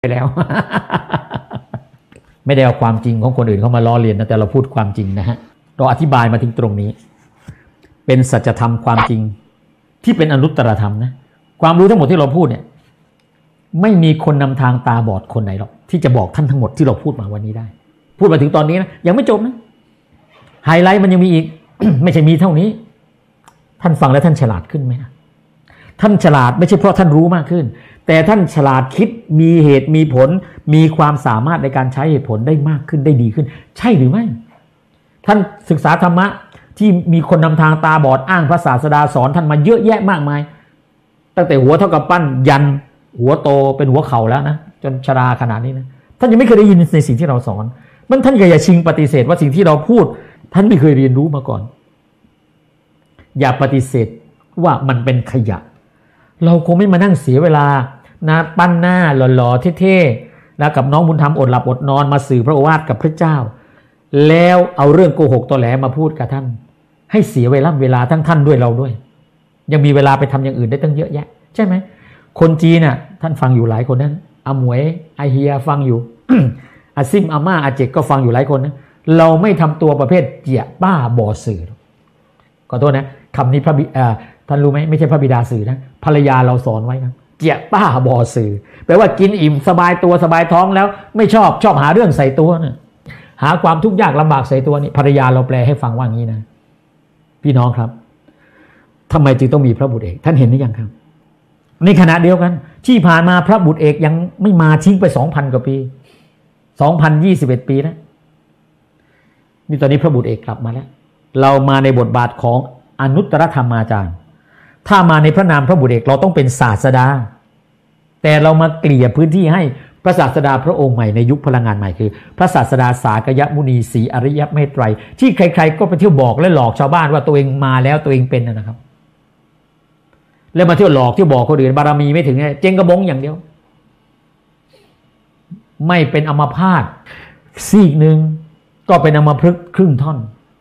ไปแล้ว ไม่ได้เอาความจริงของคนอื่นเข้ามาล้อเลียนนะแต่เราพูดความจริงนะฮะเราอธิบายมาถึงตรงนี้เป็นสัจธรรมความจริงที่เป็นอนุตตรธรรมนะความรู้ทั้งหมดที่เราพูดเนี่ยไม่มีคนนำทางตาบอดคนไหนหรอกที่จะบอกท่านทั้งหมดที่เราพูดมาวันนี้ได้พูดมาถึงตอนนี้นะยังไม่จบนะไฮไลท์มันยังมีอีก ไม่ใช่มีเท่านี้ท่านฟังแล้วท่านฉลาดขึ้นไหมท่านฉลาดไม่ใช่เพราะท่านรู้มากขึ้นแต่ท่านฉลาดคิดมีเหตุมีผลมีความสามารถในการใช้เหตุผลได้มากขึ้นได้ดีขึ้นใช่หรือไม่ท่านศึกษาธรรมะที่มีคนนำทางตาบอดอ้างพระศาสดาสอนท่านมาเยอะแยะมากมายตั้งแต่หัวเท่ากับปั้นยันหัวโตเป็นหัวเข่าแล้วนะจนชราขนาดนี้นะท่านยังไม่เคยได้ยินในสิ่งที่เราสอนมันท่านก็อย่าชิงปฏิเสธว่าสิ่งที่เราพูดท่านไม่เคยเรียนรู้มาก่อนอย่าปฏิเสธว่ามันเป็นขยะเราคงไม่มานั่งเสียเวลานะปั้นหน้าหล่อๆเท่ๆแล้วกับน้องบุญธรรมอดหลับอดนอนมาสื่อพระโอวาทกับพระเจ้าแล้วเอาเรื่องโกหกตอแหลมาพูดกับท่านให้เสียเวลาทั้งท่านด้วยเราด้วยยังมีเวลาไปทำอย่างอื่นได้ตั้งเยอะแยะใช่ไหมคนจีนน่ะท่านฟังอยู่หลายคนนั้นอาหมวยอาเฮียฟังอยู่ อาซิมอาม่าอาเจกก็ฟังอยู่หลายคนนะเราไม่ทำตัวประเภทเจียบ้าบอสื่อขอโทษนะคำนี้ท่านรู้ไหมไม่ใช่พระบิดาสื่อนะภรรยาเราสอนไว้นะเจียบ้าบอสื่อแปลว่ากินอิ่มสบายตัวสบายท้องแล้วไม่ชอบหาเรื่องใส่ตัวนะหาความทุกข์ยากลำบากใส่ตัวนี่ภรรยาเราแปลให้ฟังว่างี้นะพี่น้องครับทำไมจึงต้องมีพระบุตรเอกท่านเห็นหรือยังครับในขณะเดียวกันที่ผ่านมาพระบุตรเอกยังไม่มาทิ้งไป 2,000 กว่าปี2021 ปีนะนี่ตอนนี้พระบุตรเอกกลับมาแล้วเรามาในบทบาทของอนุตตรธรรมาจารย์ถ้ามาในพระนามพระบุตรเอกเราต้องเป็นศาสดาแต่เรามาเกลี่ยพื้นที่ให้พระศาสดาพระองค์ใหม่ในยุคพลังงานใหม่คือพระศาสดาสากยมุนีศรีอริยเมตไตรที่ใครๆก็ไปเที่ยวบอกและหลอกชาวบ้านว่าตัวเองมาแล้วตัวเองเป็นนะครับแล้วมาเที่ยวหลอกเที่ยวบอกคนอื่นบารมีไม่ถึงเจ๊งกระบงอย่างเดียวไม่เป็นอัมพาตซีกหนึ่งก็เป็นอัมพฤกษ์ครึ่งท่อน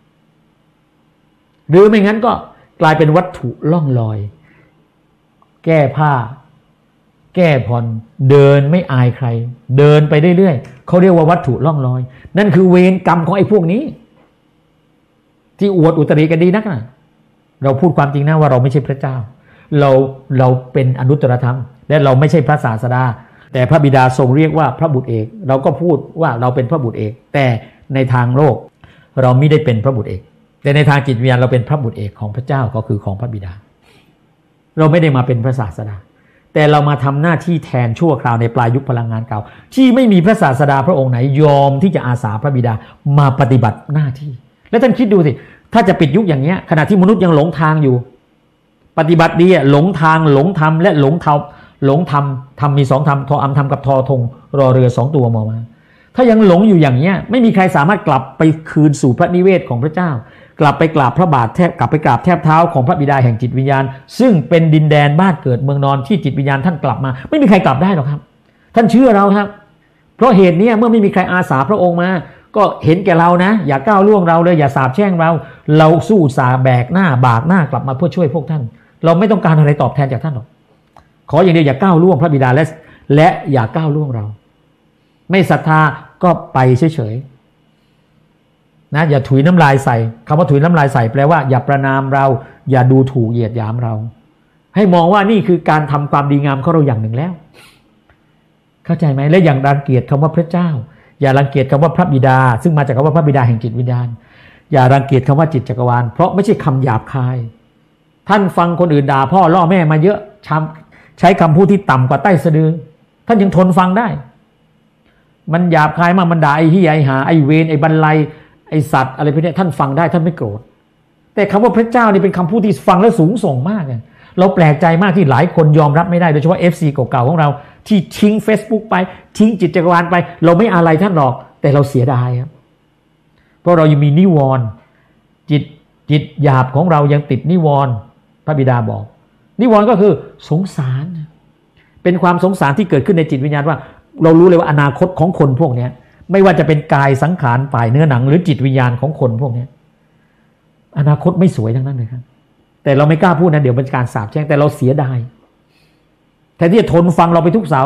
หรือไม่งั้นก็กลายเป็นวัตถุล่องลอยแก้ผ้าแก้ผ่อนเดินไม่อายใครเดินไปเรื่อยๆเขาเรียกว่าวัตถุล่องลอยนั่นคือเวรกรรมของไอ้พวกนี้ที่อวดอุตริกันดีนักนะเราพูดความจริงนะว่าเราไม่ใช่พระเจ้าเราเป็นอนุตตรธรรมและเราไม่ใช่พระศาสดาแต่พระบิดาทรงเรียกว่าพระบุตรเอกเราก็พูดว่าเราเป็นพระบุตรเอกแต่ในทางโลกเราไม่ได้เป็นพระบุตรเอกแต่ในทางจิตวิญญาณเราเป็นพระบุตรเอกของพระเจ้าก็คือของพระบิดาเราไม่ได้มาเป็นพระศาสดาแต่เรามาทำหน้าที่แทนชั่วคราวในปลายยุคพลังงานเก่าที่ไม่มีพระศาสดาพระองค์ไหนยอมที่จะอาสาพระบิดามาปฏิบัติหน้าที่แล้วท่านคิดดูสิถ้าจะปิดยุคอย่างเงี้ยขณะที่มนุษย์ยังหลงทางอยู่ปฏิบัติดีหลงทางหลงธรรมและหลงธรรมมี2ธรรมทออัมธรรมกับทอธงรอเรือ2ตัวมาถ้ายังหลงอยู่อย่างเงี้ยไม่มีใครสามารถกลับไปคืนสู่พระนิเวศของพระเจ้ากลับไปกราบพระบาทกลับไปกราบแทบเท้าของพระบิดาแห่งจิตวิญญาณซึ่งเป็นดินแดนบ้านเกิดเมืองนอนที่จิตวิญญาณท่านกลับมาไม่มีใครกลับได้หรอกครับท่านเชื่อเราครับเพราะเหตุนี้เมื่อไม่มีใครอาสาพระองค์มาก็เห็นแก่เรานะอย่าก้าวล่วงเราเลยอย่าสาปแช่งเราสู้สาแบกหน้าบากหน้ากลับมาเพื่อช่วยพวกท่านเราไม่ต้องการอะไรตอบแทนจากท่านหรอกขออย่างเดียวอย่าก้าวล่วงพระบิดาและอย่าก้าวล่วงเราไม่ศรัทธาก็ไปเฉยๆนะอย่าถุยน้ำลายใส่คำว่าถุยน้ำลายใส่แปลว่าอย่าประณามเราอย่าดูถูกเหยียดหยามเราให้มองว่านี่คือการทำความดีงามของเราอย่างหนึ่งแล้วเข้าใจไหมและอย่างรังเกียจคำว่าพระเจ้าอย่ารังเกียจคำว่าพระบิดาซึ่งมาจากคำว่าพระบิดาแห่งจิตวิญญาณอย่ารังเกียจคำว่าจิตจักรวาลเพราะไม่ใช่คำหยาบคายท่านฟังคนอื่นด่าพ่อล่อแม่มาเยอะใช้คำพูดที่ต่ำกว่าใต้สะดือท่านยังทนฟังได้มันหยาบคายมากมันด่าไอ้เหี้ยไอ้หาไอ้เวรไอ้บรรลัยไอ้สัตว์อะไรพวกนี้ท่านฟังได้ท่านไม่โกรธแต่คำว่าพระเจ้านี่เป็นคำพูดที่ฟังแล้วสูงส่งมากเลยเราแปลกใจมากที่หลายคนยอมรับไม่ได้โดยเฉพาะ FC เก่าๆของเราที่ทิ้ง Facebook ไปทิ้งจิตจักรวาลไปเราไม่อะไรท่านหรอกแต่เราเสียดายครับเพราะเรายังมีนิวรณ์จิตหยาบของเรายังติดนิวรณ์พระบิดาบอกนิวรณ์ก็คือสงสารเป็นความสงสารที่เกิดขึ้นในจิตวิญญาณว่าเรารู้เลยว่าอนาคตของคนพวกนี้ไม่ว่าจะเป็นกายสังขารฝ่ายเนื้อหนังหรือจิตวิญญาณของคนพวกนี้อนาคตไม่สวยทั้งนั้นเลยครับแต่เราไม่กล้าพูดนะเดี๋ยวเป็นการสาปแช่งแต่เราเสียดายแทนที่จะทนฟังเราไปทุกเสาร์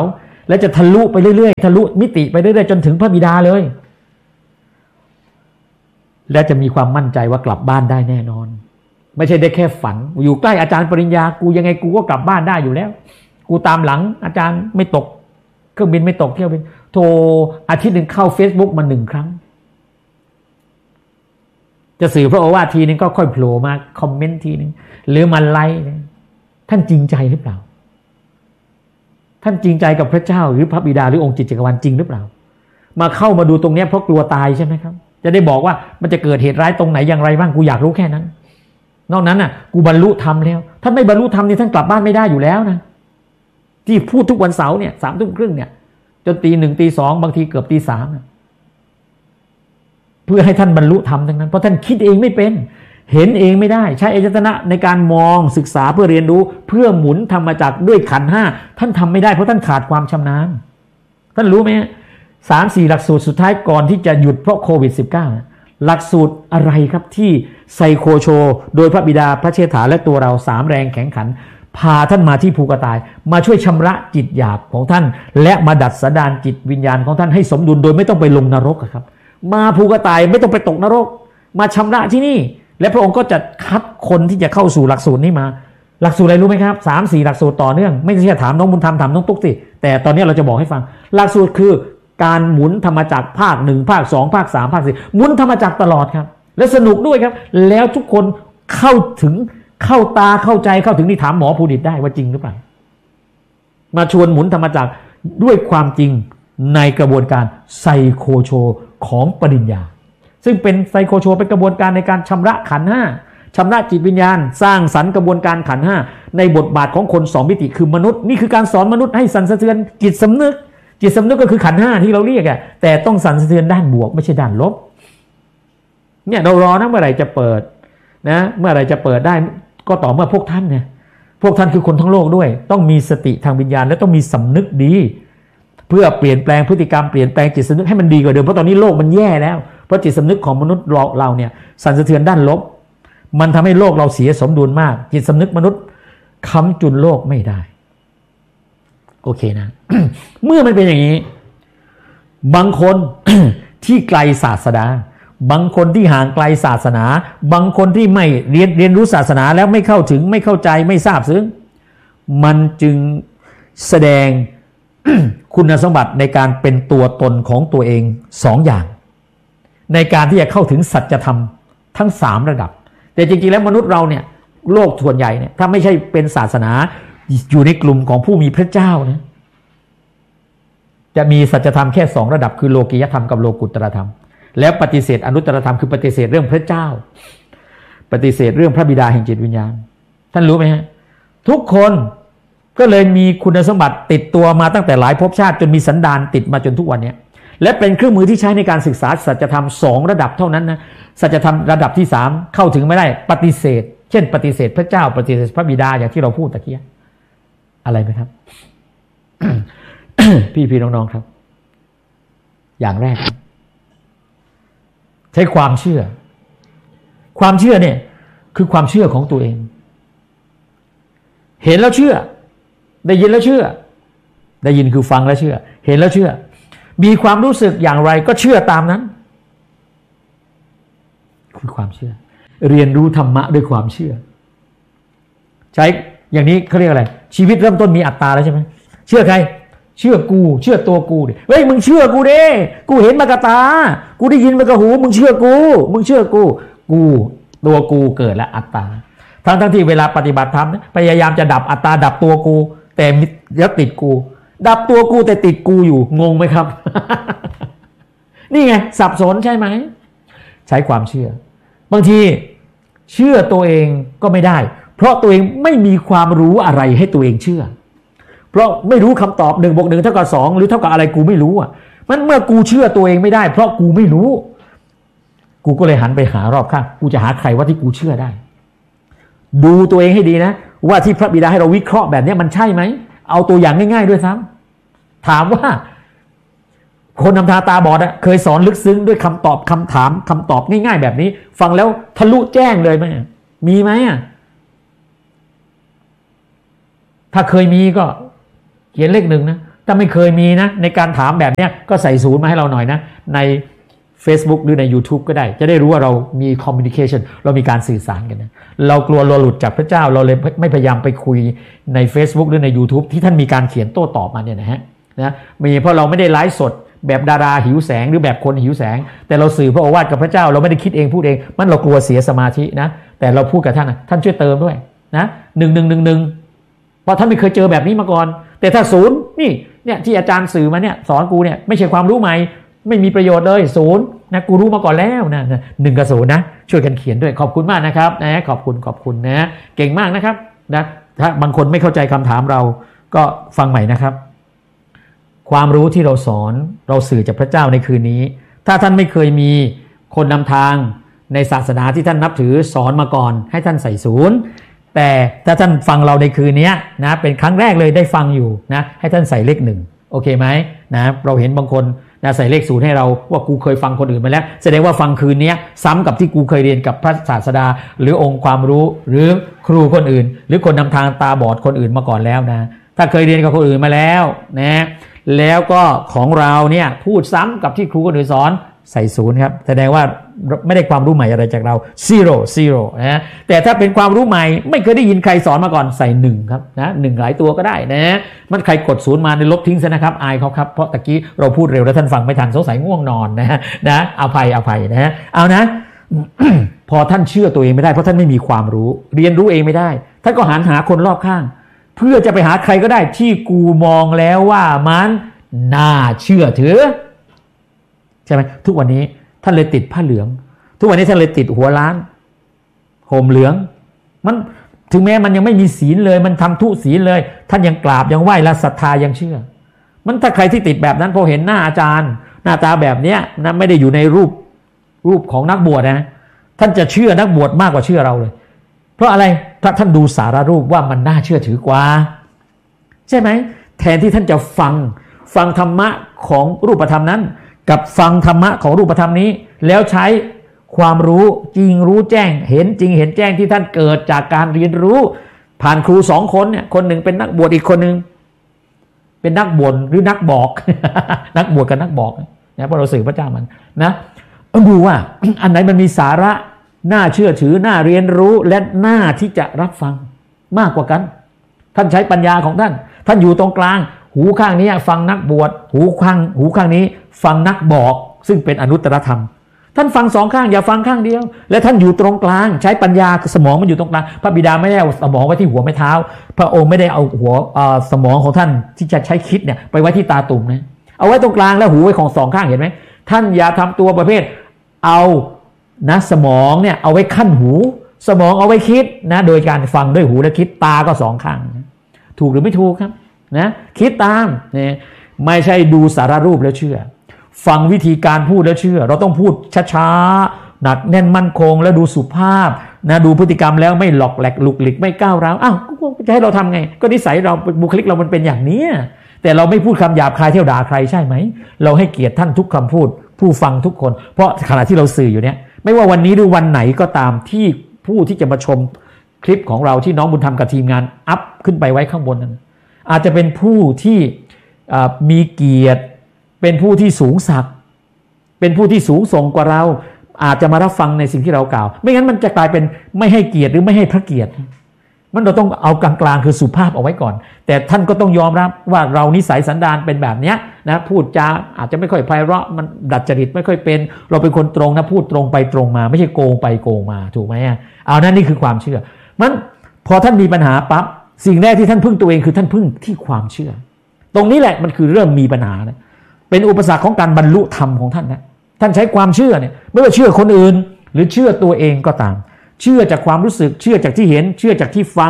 และจะทะลุไปเรื่อยๆทะลุมิติไปเรื่อยๆจนถึงพระบิดาเลยและจะมีความมั่นใจว่ากลับบ้านได้แน่นอนไม่ใช่ได้แค่ฝันอยู่ใกล้อาจารย์ปริญญากูยังไงกูก็กลับบ้านได้อยู่แล้วกูตามหลังอาจารย์ไม่ตกเครื่องบินไม่ตกเที่ยวบินโทรอาทิตย์นึงเข้า Facebook มา1 ครั้งจะสื่อพระโอวาททีนึงก็ค่อยโผล่มาคอมเมนต์ทีนึงหรือมาไลค์ท่านจริงใจหรือเปล่าท่านจริงใจกับพระเจ้าหรือพระบิดาหรือองค์จิตจักรวาลจริงหรือเปล่ามาเข้ามาดูตรงนี้เพราะกลัวตายใช่ไหมครับจะได้บอกว่ามันจะเกิดเหตุร้ายตรงไหนอย่างไรบ้างกูอยากรู้แค่นั้นนอกนั้นน่ะกูบรรลุธรรมแล้วท่านไม่บรรลุธรรมนี่ท่านกลับบ้านไม่ได้อยู่แล้วนะที่พูดทุกวันเสาร์เนี่ย21:30เนี่ยจนตี 1 ตี 2บางทีเกือบตี 3เพื่อให้ท่านบรรลุธรรมทั้งนั้นเพราะท่านคิดเองไม่เป็นเห็นเองไม่ได้ใช้อายตนะในการมองศึกษาเพื่อเรียนรู้เพื่อหมุนธรรมจักรด้วยขันธ์5ท่านทำไม่ได้เพราะท่านขาดความชำนาญท่านรู้ไหม3-4 หลักสูตรสุดท้ายก่อนที่จะหยุดเพราะโควิด -19 หลักสูตรอะไรครับที่ไซโคโชโดยพระบิดาพระเชษฐาและตัวเรา3แรงแข็งขันพาท่านมาที่ภูกระต่ายมาช่วยชำระจิตหยาบของท่านและมาดัดสันดานจิตวิญญาณของท่านให้สมดุลโดยไม่ต้องไปลงนรกครับมาภูกระต่ายไม่ต้องไปตกนรกมาชำระที่นี่และพระองค์ก็จะคัดคนที่จะเข้าสู่หลักสูตรนี้มาหลักสูตรอะไรรู้ไหมครับ 3-4 หลักสูตรต่อเนื่องไม่ใช่ถามน้องบุญธรรมถามน้องตุ๊กสิแต่ตอนนี้เราจะบอกให้ฟังหลักสูตรคือการหมุนธรรมจักรภาค1ภาค2ภาค3ภาค4หมุนธรรมจักรตลอดครับและสนุกด้วยครับแล้วทุกคนเข้าถึงเข้าตาเข้าใจเข้าถึงนี่ถามหมอภูดิตได้ว่าจริงหรือเปล่ามาชวนหมุนธรรมจักรด้วยความจริงในกระบวนการไซโคโชของปริญญาซึ่งเป็นไซโคโชเป็นกระบวนการในการชำระขันธ์5ชำระจิตวิญญาณสร้างสรรค์กระบวนการขันธ์5ในบทบาทของคน2มิติคือมนุษย์นี่คือการสอนมนุษย์ให้สั่นสะเทือนจิตสำนึกจิตสำนึกก็คือขันธ์5ที่เราเรียกแต่ต้องสั่นสะเทือนด้านบวกไม่ใช่ด้านลบเนี่ยเรารอนะเมื่อไหร่จะเปิดนะเมื่อไหร่จะเปิดได้ก็ต่อเมื่อพวกท่านเนี่ยพวกท่านคือคนทั้งโลกด้วยต้องมีสติทางวิญญาณและต้องมีสำนึกดีเพื่อเปลี่ยนแปลงพฤติกรรมเปลี่ยนแปลงจิตสำนึกให้มันดีกว่าเดิมเพราะตอนนี้โลกมันแย่แล้วเพราะจิตสำนึกของมนุษย์เราเนี่ยสั่นสะเทือนด้านลบมันทำให้โลกเราเสียสมดุลมากจิตสำนึกมนุษย์ค้ำจุนโลกไม่ได้โอเคนะ เมื่อมันเป็นอย่างนี้บางคน ที่ไกลศาสนาบางคนที่ห่างไกลศาสนาบางคนที่ไม่เรียนรู้ศาสนาแล้วไม่เข้าถึงไม่เข้าใจไม่ทราบซึ้งมันจึงแสดง คุณสมบัติในการเป็นตัวตนของตัวเอง2อย่างในการที่จะเข้าถึงสัจธรรมทั้ง3ระดับแต่จริงๆแล้วมนุษย์เราเนี่ยโลกส่วนใหญ่เนี่ยถ้าไม่ใช่เป็นศาสนาอยู่ในกลุ่มของผู้มีพระเจ้านะจะมีสัจธรรมแค่2ระดับคือโลกียธรรมกับโลกุตตรธรรมแล้วปฏิเสธอนุตตรธรรมคือปฏิเสธเรื่องพระเจ้าปฏิเสธเรื่องพระบิดาแห่งจิตวิญญาณท่านรู้ไหมฮะทุกคนก็เลยมีคุณสมบัติติดตัวมาตั้งแต่หลายภพชาติจนมีสันดานติดมาจนทุกวันนี้และเป็นเครื่องมือที่ใช้ในการศึกษาสัจธรรม2ระดับเท่านั้นนะสัจธรรมระดับที่3เข้าถึงไม่ได้ปฏิเสธเช่นปฏิเสธพระเจ้าปฏิเสธพระบิดาอย่างที่เราพูดตะเกียอะไรไหมครับ พี่น้องๆครับอย่างแรกใช้ความเชื่อเนี่ยคือความเชื่อของตัวเองเห็นแล้วเชื่อได้ยินแล้วเชื่อได้ยินคือฟังแล้วเชื่อเห็นแล้วเชื่อมีความรู้สึกอย่างไรก็เชื่อตามนั้นคือความเชื่อเรียนรู้ธรรมะด้วยความเชื่อใช้อย่างนี้เขาเรียกอะไรชีวิตเริ่มต้นมีอัตตาแล้วใช่ไหมเชื่อใครเชื่อกูเชื่อตัวกูดิเฮ้ยมึงเชื่อกูดิกูเห็นมากระตากูได้ยินมากระหูมึงเชื่อกูตัวกูเกิดแล้วอัตตาทั้งที่เวลาปฏิบัติธรรมพยายามจะดับอัตตาดับตัวกูแต่ยังติดกูดับตัวกูแต่ติดกูอยู่งงไหมครับ นี่ไงสับสนใช่ไหมใช้ความเชื่อบางทีเชื่อตัวเองก็ไม่ได้เพราะตัวเองไม่มีความรู้อะไรให้ตัวเองเชื่อเพราะไม่รู้คำตอบ1 + 1 เท่ากับ2หรือเท่ากับอะไรกูไม่รู้อ่ะมันเมื่อกูเชื่อตัวเองไม่ได้เพราะกูไม่รู้กูก็เลยหันไปหารอบข้างกูจะหาใครว่าที่กูเชื่อได้ดูตัวเองให้ดีนะว่าที่พระบิดาให้เราวิเคราะห์แบบนี้มันใช่ไหมเอาตัวอย่างง่ายๆด้วยซ้ำถามว่าคนทำตาบอดเคยสอนลึกซึ้งด้วยคำตอบคำถามคำตอบง่ายๆแบบนี้ฟังแล้วทะลุแจ้งเลยไหมมีไหมถ้าเคยมีก็เขียนเลข 1นะถ้าไม่เคยมีนะในการถามแบบเนี้ยก็ใส่ศูนย์มาให้เราหน่อยนะใน Facebook หรือใน YouTube ก็ได้จะได้รู้ว่าเรามี communication เรามีการสื่อสารกันนะเรากลัวเราหลุดจากพระเจ้าเราเลยไม่พยายามไปคุยใน Facebook หรือใน YouTube ที่ท่านมีการเขียนโต้ตอบมาเนี่ยนะมีเพราะเราไม่ได้ไลฟ์สดแบบดาราหิวแสงหรือแบบคนหิวแสงแต่เราสื่อพระโอวาทกับพระเจ้าเราไม่ได้คิดเองพูดเองมันเรากลัวเสียสมาธินะแต่เราพูดกับท่านนะท่านช่วยเติมด้วยนะ1111เพราะท่านไม่เคยเจอแบบนี้มาก่อนแต่ถ้าศูนย์นี่เนี่ยที่อาจารย์สื่อมาเนี่ยสอนกูเนี่ยไม่ใช่ความรู้ใหม่ไม่มีประโยชน์เลยศูนย์นะกูรู้มาก่อนแล้วนะ1 กับ 0นะช่วยกันเขียนด้วยขอบคุณมากนะครับนะขอบคุณนะเก่งมากนะครับนะถ้าบางคนไม่เข้าใจคำถามเราก็ฟังใหม่นะครับความรู้ที่เราสอนเราสื่อจากพระเจ้าในคืนนี้ถ้าท่านไม่เคยมีคนนำทางในศาสนาที่ท่านนับถือสอนมาก่อนให้ท่านใส่ศูนย์แต่ถ้าท่านฟังเราในคืนนี้นะเป็นครั้งแรกเลยได้ฟังอยู่นะให้ท่านใส่เลข1โอเคไหมนะเราเห็นบางคนนะใส่เลข0ให้เราว่ากูเคยฟังคนอื่นมาแล้วแสดงว่าฟังคืนนี้ซ้ำกับที่กูเคยเรียนกับพระศาสดาหรือองค์ความรู้หรือครูคนอื่นหรือคนนำทางตาบอดคนอื่นมาก่อนแล้วนะถ้าเคยเรียนกับคนอื่นมาแล้วนะแล้วก็ของเราเนี่ยพูดซ้ำกับที่ครูคนอื่นสอนใส่0ครับแสดงว่าไม่ได้ความรู้ใหม่อะไรจากเราzero นะแต่ถ้าเป็นความรู้ใหม่ไม่เคยได้ยินใครสอนมาก่อนใส่1ครับนะ1หลายตัวก็ได้นะมันใครกด0มาในลบทิ้งซะนะครับอายเขาครับเพราะตะกี้เราพูดเร็วแล้วท่านฟังไม่ทันสงสัยง่วงนอนนะอภัยนะเอานะ พอท่านเชื่อตัวเองไม่ได้เพราะท่านไม่มีความรู้เรียนรู้เองไม่ได้ท่านก็หาคนรอบข้างเพื่อจะไปหาใครก็ได้ที่กูมองแล้วว่ามันน่าเชื่อถือใช่ไหมทุกวันนี้ท่านเลยติดผ้าเหลืองทุกวันนี้ท่านเลยติดหัวล้านห่มเหลืองมันถึงแม้มันยังไม่มีศีลเลยมันทำทุศีลเลยท่านยังกราบยังไหว้และศรัทธายังเชื่อมันถ้าใครที่ติดแบบนั้นพอเห็นหน้าอาจารย์หน้าตาแบบเนี้ยนะไม่ได้อยู่ในรูปของนักบวชนะท่านจะเชื่อนักบวชมากกว่าเชื่อเราเลยเพราะอะไรถ้าท่านดูสารรูปว่ามันน่าเชื่อถือกว่าใช่ไหมแทนที่ท่านจะฟังธรรมะของรูปธรรมนั้นกับฟังธรรมะของรูปธรรมนี้แล้วใช้ความรู้จริงรู้แจ้งเห็นจริงเห็นแจ้งที่ท่านเกิดจากการเรียนรู้ผ่านครู2คนเนี่ยคนหนึ่งเป็นนักบวชอีกคนหนึ่งเป็นนักบ่นหรือนักบอก นักบวชกับนักบอกนะเพราะเราสื่อพระเจ้ามันนะดูว่า อันไหนมันมีสาระน่าเชื่อถือน่าเรียนรู้และน่าที่จะรับฟังมากกว่ากันท่านใช้ปัญญาของท่านอยู่ตรงกลางหูข้างนี้ฟังนักบวชหูข้างนี้ฟังนักบอกซึ่งเป็นอนุตตรธรรมท่านฟัง2ข้างอย่าฟังข้างเดียวและท่านอยู่ตรงกลางใช้ปัญญาสมองมันอยู่ตรงกลางพระบิดาไม่ได้เอาสมองไว้ที่หัวไม่เท้าพระองค์ไม่ได้เอาหัวสมองของท่านที่จะใช้คิดเนี่ยไปไว้ที่ตาตุ่มนะเอาไว้ตรงกลางแล้วหูไว้ของ2ข้างเห็นไหมท่านอย่าทำตัวประเภทเอานะสมองเนี่ยเอาไว้ขั้นหูสมองเอาไว้คิดนะโดยการฟังด้วยหูและคิดตาก็2ข้างถูกหรือไม่ถูกครับนะคิดตามเนี่ยไม่ใช่ดูสารรูปแล้วเชื่อฟังวิธีการพูดแล้วเชื่อเราต้องพูดช้าๆหนักแน่นมั่นคงแล้วดูสุภาพนะดูพฤติกรรมแล้วไม่หลอกแหลกลุกหลิกไม่ก้าวร้าวอ้าวจะให้เราทำไงก็นิสัยเราบุคลิกเรามันเป็นอย่างนี้แต่เราไม่พูดคำหยาบคายเที่ยวด่าใครใช่ไหมเราให้เกียรติท่านทุกคำพูดผู้ฟังทุกคนเพราะขณะที่เราสื่ออยู่เนี่ยไม่ว่าวันนี้หรือวันไหนก็ตามที่ผู้ที่จะมาชมคลิปของเราที่น้องบุญธรรมกับทีมงานอัพขึ้นไปไว้ข้างบนนั้นอาจจะเป็นผู้ที่มีเกียรติเป็นผู้ที่สูงศักดิ์เป็นผู้ที่สูงส่งกว่าเราอาจจะมารับฟังในสิ่งที่เรากล่าวไม่งั้นมันจะกลายเป็นไม่ให้เกียรติหรือไม่ให้พระเกียรติมันเราต้องเอากลางๆคือสุภาพเอาไว้ก่อนแต่ท่านก็ต้องยอมรับว่าเรานิสัยสันดานเป็นแบบนี้นะพูดจาอาจจะไม่ค่อยไพเราะมันดัดจริตไม่ค่อยเป็นเราเป็นคนตรงนะพูดตรงไปตรงมาไม่ใช่โกงไปโกงมาถูกไหมเอานั่นนี่คือความเชื่อมันพอท่านมีปัญหาปั๊บสิ่งแรกที่ท่านพึ่งตัวเองคือท่านพึ่งที่ความเชื่อตรงนี้แหละมันคือเริ่มมีปัญหานะเป็นอุปสรรคของการบรรลุธรรมของท่านนะท่านใช้ความเชื่อเนี่ยไม่ว่าเชื่อคนอื่นหรือเชื่อตัวเองก็ตามเชื่อจากความรู้สึกเชื่อจากที่เห็นเชื่อจากที่ฟัง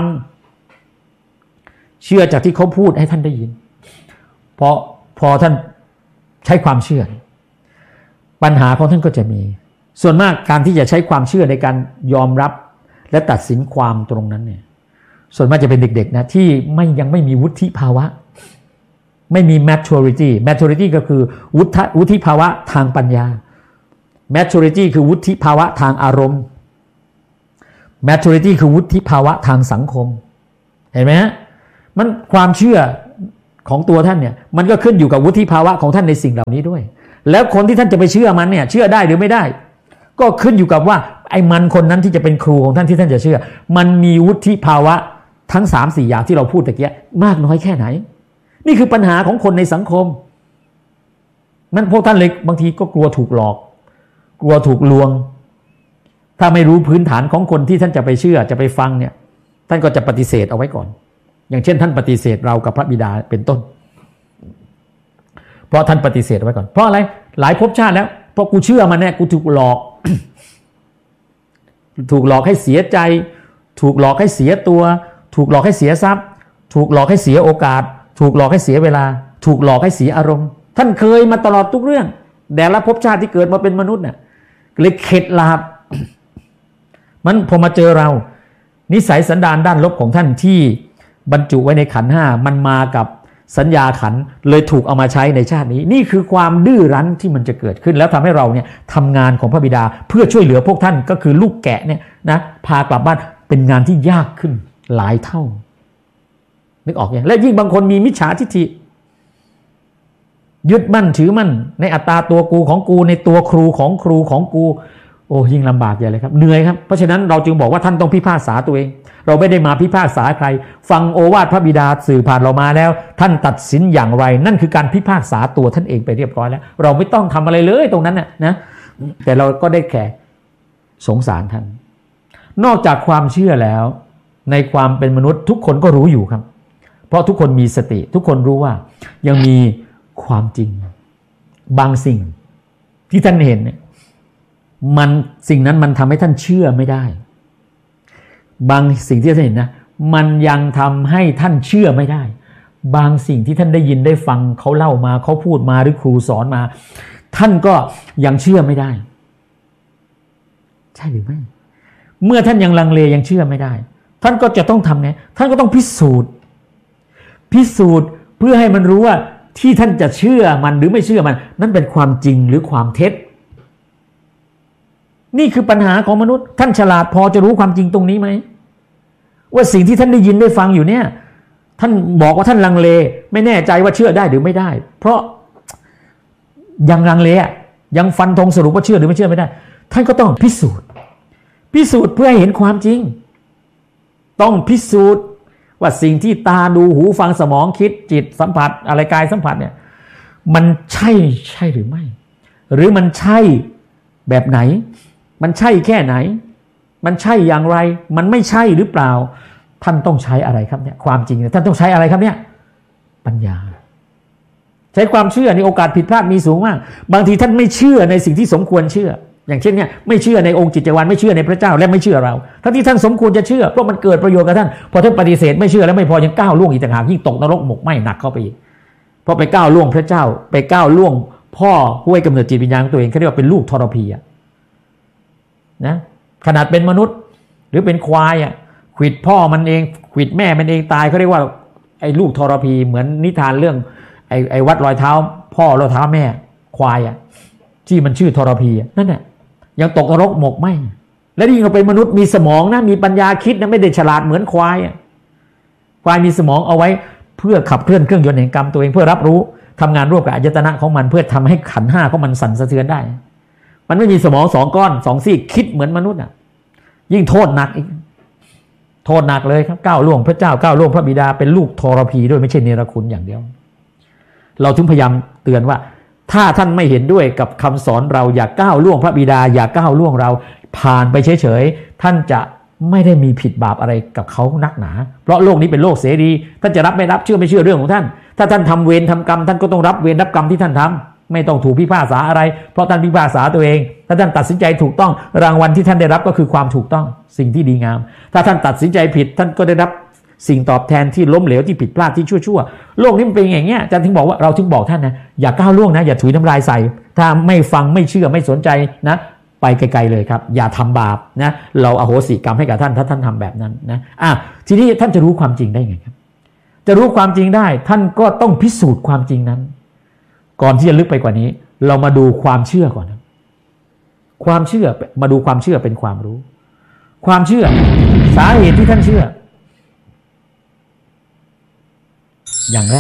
เชื่อจากที่เขาพูดให้ท่านได้ยินพอท่านใช้ความเชื่อปัญหาของท่านก็จะมีส่วนมากการที่จะใช้ความเชื่อในการยอมรับและตัดสินความตรงนั้นเนี่ยส่วนมากจะเป็นเด็กๆนะที่ยังไม่มีวุฒิภาวะไม่มี maturity ก็คือวุฒิภาวะทางปัญญา maturity คือวุฒิภาวะทางอารมณ์ maturity คือวุฒิภาวะทางสังคมเห็นไหมฮะมันความเชื่อของตัวท่านเนี่ยมันก็ขึ้นอยู่กับวุฒิภาวะของท่านในสิ่งเหล่านี้ด้วยแล้วคนที่ท่านจะไปเชื่อมันเนี่ยเชื่อได้หรือไม่ได้ก็ขึ้นอยู่กับว่าไอ้มันคนนั้นที่จะเป็นครูของท่านที่ท่านจะเชื่อมันมีวุฒิภาวะทั้ง 3-4 อย่างที่เราพูดตะเกียมากน้อยแค่ไหนนี่คือปัญหาของคนในสังคมมันพวกท่านเลยบางทีก็กลัวถูกหลอกกลัวถูกลวงถ้าไม่รู้พื้นฐานของคนที่ท่านจะไปเชื่อจะไปฟังเนี่ยท่านก็จะปฏิเสธเอาไว้ก่อนอย่างเช่นท่านปฏิเสธเรากับพระบิดาเป็นต้นเพราะท่านปฏิเสธไว้ก่อนเพราะอะไรหลายภพชาติแล้วเพราะกูเชื่อมันเนี่ยกูถูกหลอก ถูกหลอกให้เสียใจถูกหลอกให้เสียตัวถูกหลอกให้เสียทรัพย์ถูกหลอกให้เสียโอกาสถูกหลอกให้เสียเวลาถูกหลอกให้เสียอารมณ์ท่านเคยมาตลอดทุกเรื่องแต่ละภพชาติที่เกิดมาเป็นมนุษย์น่ะเลยเข็ดหลาบ มันพอมาเจอเรานิสัยสันดานด้านลบของท่านที่บรรจุไว้ในขันธ์ห้ามันมากับสัญญาขันธ์เลยถูกเอามาใช้ในชาตินี้นี่คือความดื้อรั้นที่มันจะเกิดขึ้นแล้วทำให้เราเนี่ยทำงานของพระบิดาเพื่อช่วยเหลือพวกท่านก็คือลูกแกะเนี่ยนะพากลับบ้านเป็นงานที่ยากขึ้นหลายเท่านึกออกยังและยิ่งบางคนมีมิจฉาทิฏฐิยึดมั่นถือมั่นในอัตตาตัวกูของกูในตัวครูของครูของกูโอ้ยิ่งลำบากใหญ่เลยครับเหนื่อยครับเพราะฉะนั้นเราจึงบอกว่าท่านต้องพิพากษาตัวเองเราไม่ได้มาพิพากษาใครฟังโอวาทพระบิดาสื่อผ่านเรามาแล้วท่านตัดสินอย่างไรนั่นคือการพิพากษาตัวท่านเองไปเรียบร้อยแล้วเราไม่ต้องทำอะไรเลยตรงนั้นนะแต่เราก็ได้แค่สงสารท่านนอกจากความเชื่อแล้วในความเป็นมนุษย์ทุกคนก็รู้อยู่ครับเพราะทุกคนมีสติทุกคนรู้ว่ายังมีความจริงบางสิ่งที่ท่านเห็นเนี่ยมันสิ่งนั้นมันทำให้ท่านเชื่อไม่ได้บางสิ่งที่ท่านเห็นนะมันยังทำให้ท่านเชื่อไม่ได้บางสิ่งที่ท่านได้ยินได้ฟังเขาเล่ามาเขาพูดมาหรือครูสอนมาท่านก็ยังเชื่อไม่ได้ใช่หรือไม่เมื่อท่านยังลังเลยังเชื่อไม่ได้ท่านก็จะต้องทำไงท่านก็ต้องพิสูจน์เพื่อให้มันรู้ว่าที่ท่านจะเชื่อมันหรือไม่เชื่อมันนั่นเป็นความจริงหรือความเท็จนี่คือปัญหาของมนุษย์ท่านฉลาดพอจะรู้ความจริงตรงนี้ไหมว่าสิ่งที่ท่านได้ยินได้ฟังอยู่เนี่ยท่านบอกว่าท่านลังเลไม่แน่ใจว่าเชื่อได้หรือไม่ได้เพราะยังลังเลยังฟันธงสรุปว่าเชื่อหรือไม่เชื่อไม่ได้ท่านก็ต้องพิสูจน์เพื่อให้เห็นความจริงต้องพิสูจน์ว่าสิ่งที่ตาดูหูฟังสมองคิดจิตสัมผัสอะไรกายสัมผัสเนี่ยมันใช่หรือไม่หรือมันใช่แบบไหนมันใช่แค่ไหนมันใช่อย่างไรมันไม่ใช่หรือเปล่าท่านต้องใช้อะไรครับเนี่ยความจริงท่านต้องใช้อะไรครับเนี่ยปัญญาใช้ความเชื่อในโอกาสผิดพลาดมีสูงมากบางทีท่านไม่เชื่อในสิ่งที่สมควรเชื่ออย่างเช่นเนี่ยไม่เชื่อในองค์จิตจักรวาลไม่เชื่อในพระเจ้าและไม่เชื่อเราทั้งที่ท่านสมควรจะเชื่อเพราะมันเกิดประโยชน์กับท่านพอท่านปฏิเสธไม่เชื่อแล้วไม่พอยังก้าวล่วงอีกต่างหากยิ่งตกนรกหมกไหม้หนักเข้าไปอีกเพราะไปก้าวล่วงพระเจ้าไปก้าวล่วงพ่อผู้ให้กำเนิดจิตวิญญาณของตัวเองเขาเรียกว่าเป็นลูกทรพีนะขนาดเป็นมนุษย์หรือเป็นควายขวิดพ่อมันเองขวิดแม่มันเองตายเขาเรียกว่าไอ้ลูกทรพีเหมือนนิทานเรื่องไอ้วัดรอยเท้าพ่อรอยเท้าแม่ควายที่มันชื่อทรพีนั่นแหละยังตกนรกหมกไหมและยิ่งเราเป็นมนุษย์มีสมองนะมีปัญญาคิดนะไม่ได้ฉลาดเหมือนควายมีสมองเอาไว้เพื่อขับเคลื่อนเครื่องยนต์แห่งกรรมตัวเองเพื่อรับรู้ทำงานร่วมกับอายตนะของมันเพื่อทำให้ขันธ์ห้าของมันสั่นสะเทือนได้มันไม่มีสมอง2ก้อน2ซี่คิดเหมือนมนุษย์ยิ่งโทษหนักอีกโทษหนักเลยครับก้าวล่วงพระเจ้าก้าวล่วงพระบิดาเป็นลูกทรพีด้วยไม่ใช่เนรคุณอย่างเดียวเราถึงพยายามเตือนว่าถ้าท่านไม่เห็นด้วยกับคำสอนเราอย่าก้าวล่วงพระบิดาอย่าก้าวล่วงเราผ่านไปเฉยๆท่านจะไม่ได้มีผิดบาปอะไรกับเขานักหนาเพราะโลกนี้เป็นโลกเสรีท่านจะรับไม่รับเชื่อไม่เชื่อเรื่องของท่านถ้าท่านทำเวรทำกรรมท่านก็ต้องรับเวรรับกรรมที่ท่านทำไม่ต้องถูกพิพากษาอะไรเพราะท่านพิพากษาตัวเองถ้าท่านตัดสินใจถูกต้องรางวัลที่ท่านได้รับก็คือความถูกต้องสิ่งที่ดีงามถ้าท่านตัดสินใจผิดท่านก็ได้รับสิ่งตอบแทนที่ล้มเหลวที่ผิดพลาดที่ชั่วโลกนี้มันเป็นอย่างเงี้ยอาจารย์ถึงบอกว่าเราถึงบอกท่านนะอย่าก้าวล่วงนะอย่าถุยน้ำลายใส่ถ้าไม่ฟังไม่เชื่อไม่สนใจนะไปไกลๆเลยครับอย่าทำบาปนะเราอโหสิกรรมให้กับท่านถ้าท่านทำแบบนั้นนะทีนี้ท่านจะรู้ความจริงได้ไงครับจะรู้ความจริงได้ท่านก็ต้องพิสูจน์ความจริงนั้นก่อนที่จะลึกไปกว่านี้เรามาดูความเชื่อก่อนนะความเชื่อมาดูความเชื่อเป็นความรู้ความเชื่อสาเหตุที่ท่านเชื่ออย่างแรก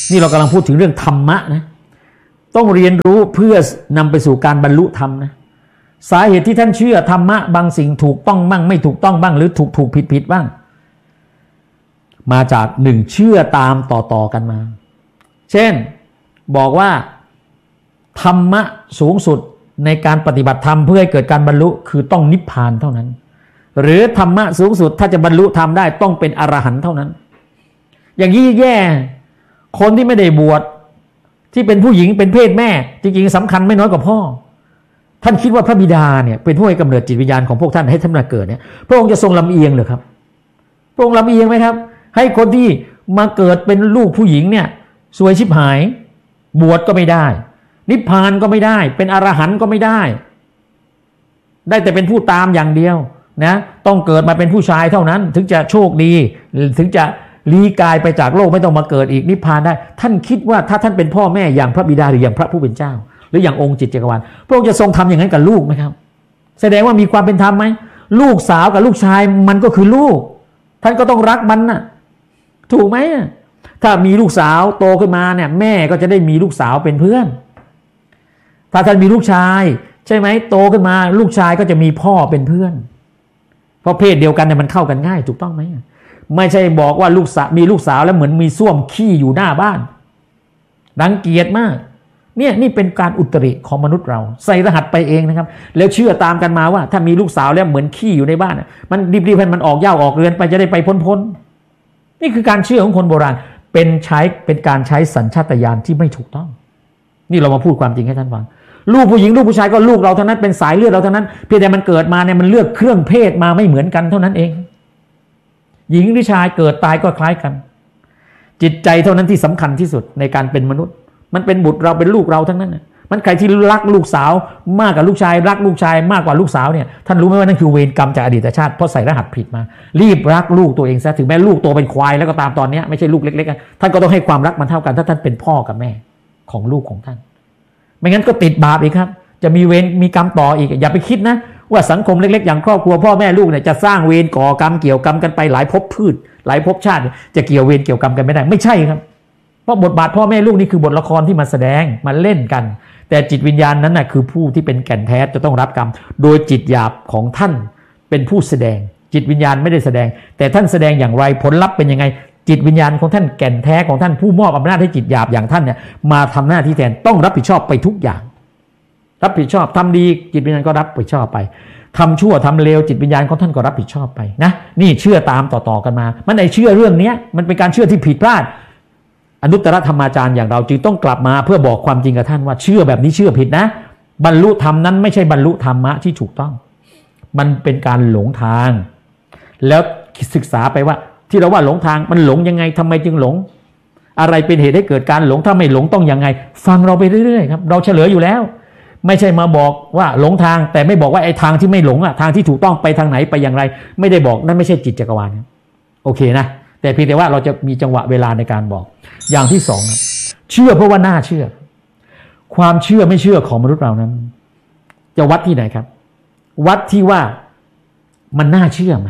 นี่เรากำลังพูดถึงเรื่องธรรมะนะต้องเรียนรู้เพื่อนำไปสู่การบรรลุธรรมนะสาเหตุที่ท่านเชื่อธรรมะบางสิ่งถูกต้องบ้างไม่ถูกต้องบ้างหรือถูกผิดบ้างมาจากหนึ่งเชื่อตามต่อกันมาเช่นบอกว่าธรรมะสูงสุดในการปฏิบัติธรรมเพื่อให้เกิดการบรรลุคือต้องนิพพานเท่านั้นหรือธรรมะสูงสุดถ้าจะบรรลุธรรมได้ต้องเป็นอรหันต์เท่านั้นอย่างนี้แย่คนที่ไม่ได้บวชที่เป็นผู้หญิงเป็นเพศแม่จริงๆสำคัญไม่น้อยกว่าพ่อท่านคิดว่าพระบิดาเนี่ยเป็นผู้ให้กำเนิดจิตวิญญาณของพวกท่านให้ท่านมาเกิดเนี่ยพระองค์จะทรงลำเอียงหรือครับพระองค์ลำเอียงไหมครับให้คนที่มาเกิดเป็นลูกผู้หญิงเนี่ยซวยชิบหายบวชก็ไม่ได้นิพพานก็ไม่ได้เป็นอรหันต์ก็ไม่ได้แต่เป็นผู้ตามอย่างเดียวนะต้องเกิดมาเป็นผู้ชายเท่านั้นถึงจะโชคดีถึงจะลี้กายไปจากโลกไม่ต้องมาเกิดอีกนิพพานได้ท่านคิดว่าถ้าท่านเป็นพ่อแม่อย่างพระบิดาหรืออย่างพระผู้เป็นเจ้าหรืออย่างองค์จิตจักรวาลพระองค์จะทรงทำอย่างนั้นกับลูกไหมครับแสดงว่ามีความเป็นธรรมไหมลูกสาวกับลูกชายมันก็คือลูกท่านก็ต้องรักมันน่ะถูกไหมถ้ามีลูกสาวโตขึ้นมาเนี่ยแม่ก็จะได้มีลูกสาวเป็นเพื่อนถ้าท่านมีลูกชายใช่ไหมโตขึ้นมาลูกชายก็จะมีพ่อเป็นเพื่อนเพราะเพศเดียวกันเนี่ยมันเข้ากันง่ายถูกต้องไหมไม่ใช่บอกว่าลูกสาวมีลูกสาวแล้วเหมือนมีส้วมขี้อยู่หน้าบ้านรังเกียจมากนี่เป็นการอุตริของมนุษย์เราใส่รหัสไปเองนะครับแล้วเชื่อตามกันมาว่าถ้ามีลูกสาวแล้วเหมือนขี้อยู่ในบ้านมันรีบๆให้มันออกเหย้าออกเรือนไปจะได้ไปพ้นนี่คือการเชื่อของคนโบราณเป็นการใช้สัญชาตญาณที่ไม่ถูกต้องนี่เรามาพูดความจริงให้ท่านฟังลูกผู้หญิงลูกผู้ชายก็ลูกเราเท่านั้นเป็นสายเลือดเราเท่านั้นเพียงแต่มันเกิดมาเนี่ยมันเลือกเครื่องเพศมาไม่เหมือนกันเท่านั้นเองหญิงหรือชายเกิดตายก็คล้ายกันจิตใจเท่านั้นที่สำคัญที่สุดในการเป็นมนุษย์มันเป็นบุตรเราเป็นลูกเราทั้งนั้นมันใครที่รักลูกสาวมากกว่าลูกชายรักลูกชายมากกว่าลูกสาวเนี่ยท่านรู้ไหมว่านั่นคือเวรกรรมจากอดีตชาติเพราะใส่รหัสผิดมารีบรักลูกตัวเองซะถึงแม้ลูกโตเป็นควายแล้วก็ตามตอนนี้ไม่ใช่ลูกเล็กๆท่านก็ต้องให้ความรักมันเท่ากันถ้าท่านเป็นพ่อกับแม่ของลูกของท่านไม่งั้นก็ติดบาปอีกครับจะมีเวรมีกรรมต่ออีกอย่าไปคิดนะว่าสังคมเล็กๆอย่างครอบครัวพ่อแม่ลูกเนี่ยจะสร้างเวรก่อกรรมเกี่ยวกรรมกันไปหลายภพพืชหลายภพชาติจะเกี่ยวเวรเกี่ยวกรรมกันไม่ได้ไม่ใช่ครับเพราะบทบาทพ่อแม่ลูกนี่คือบทละครที่มาแสดงมาเล่นกันแต่จิตวิญญาณนั้นน่ะคือผู้ที่เป็นแก่นแท้จะต้องรับกรรมโดยจิตหยาบของท่านเป็นผู้แสดงจิตวิญญาณไม่ได้แสดงแต่ท่านแสดงอย่างไรผลลัพธ์เป็นยังไงจิตวิญญาณของท่านแก่นแท้ของท่านผู้มอบอำนาจให้จิตหยาบอย่างท่านเนี่ยมาทำหน้าที่แทนต้องรับผิดชอบไปทุกอย่างรับผิดชอบทำดีจิตวิญญาณก็รับผิดชอบไปทำชั่วทำเลวจิตวิญญาณของท่านก็รับผิดชอบไปนะนี่เชื่อตามต่อๆกันมามันไอ้เชื่อเรื่องนี้มันเป็นการเชื่อที่ผิดพลาดอนุตตรธรรมาจารย์อย่างเราจึงต้องกลับมาเพื่อบอกความจริงกับท่านว่าเชื่อแบบนี้เชื่อผิดนะบรรลุธรรมนั้นไม่ใช่บรรลุธรรมะที่ถูกต้องมันเป็นการหลงทางแล้วศึกษาไปว่าที่เราว่าหลงทางมันหลงยังไงทำไมจึงหลงอะไรเป็นเหตุให้เกิดการหลงถ้าไม่หลงต้องยังไงฟังเราไปเรื่อยๆครับเราเฉลยอยู่แล้วไม่ใช่มาบอกว่าหลงทางแต่ไม่บอกว่าไอ้ทางที่ไม่หลงทางที่ถูกต้องไปทางไหนไปอย่างไรไม่ได้บอกนั่นไม่ใช่จิตจักรวาลโอเคนะแต่เพียงแต่ว่าเราจะมีจังหวะเวลาในการบอกอย่างที่สองเชื่อเพราะว่าน่าเชื่อความเชื่อไม่เชื่อของมนุษย์เรานั้นจะวัดที่ไหนครับวัดที่ว่ามันน่าเชื่อไหม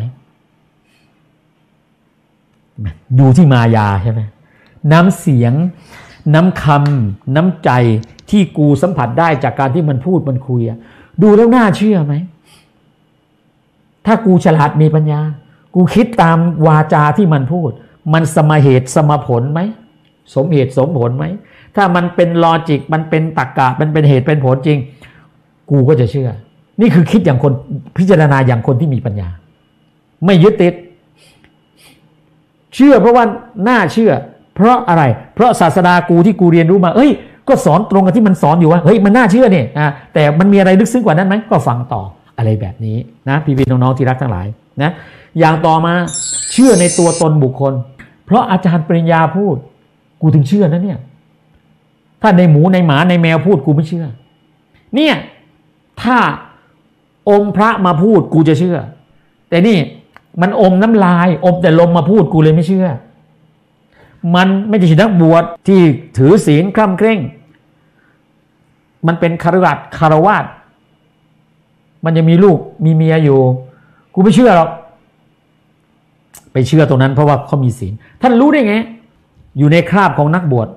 ดูที่มายาใช่ไหมน้ำเสียงน้ำคำน้ำใจที่กูสัมผัสได้จากการที่มันพูดมันคุยดูแล้วน่าเชื่อไหมถ้ากูฉลาดมีปัญญากูคิดตามวาจาที่มันพูดมันสมเหตุสมผลไหมสมเหตุสมผลไหมถ้ามันเป็นลอจิกมันเป็นตรรกะมันเป็นเหตุเป็นผลจริงกูก็จะเชื่อนี่คือคิดอย่างคนพิจารณาอย่างคนที่มีปัญญาไม่ยึดติดเชื่อเพราะว่าน่าเชื่อเพราะอะไรเพราะศาสดากูที่กูเรียนรู้มาก็สอนตรงกับที่มันสอนอยู่ว่ามันน่าเชื่อเนี่ยแต่มันมีอะไรลึกซึ้งกว่านั้นไหมก็ฟังต่ออะไรแบบนี้นะพี่ๆน้องๆที่รักทั้งหลายนะอย่างต่อมาเชื่อในตัวตนบุคคลเพราะอาจารย์ปริญญาพูดกูถึงเชื่อนะเนี่ยถ้าในหมูในหมาในแมวพูดกูไม่เชื่อเนี่ยถ้าอมพระมาพูดกูจะเชื่อแต่นี่มันอมน้ำลายอมแต่ลมมาพูดกูเลยไม่เชื่อมันไม่ใช่นักบวชที่ถือศีลคร่ำเคร่งมันเป็นคารวาสมันจะมีลูกมีเมียอยู่กูไม่เชื่อหรอกไปเชื่อตรงนั้นเพราะว่าเขามีศีลท่านรู้ได้ไงอยู่ในคราบของนักบวช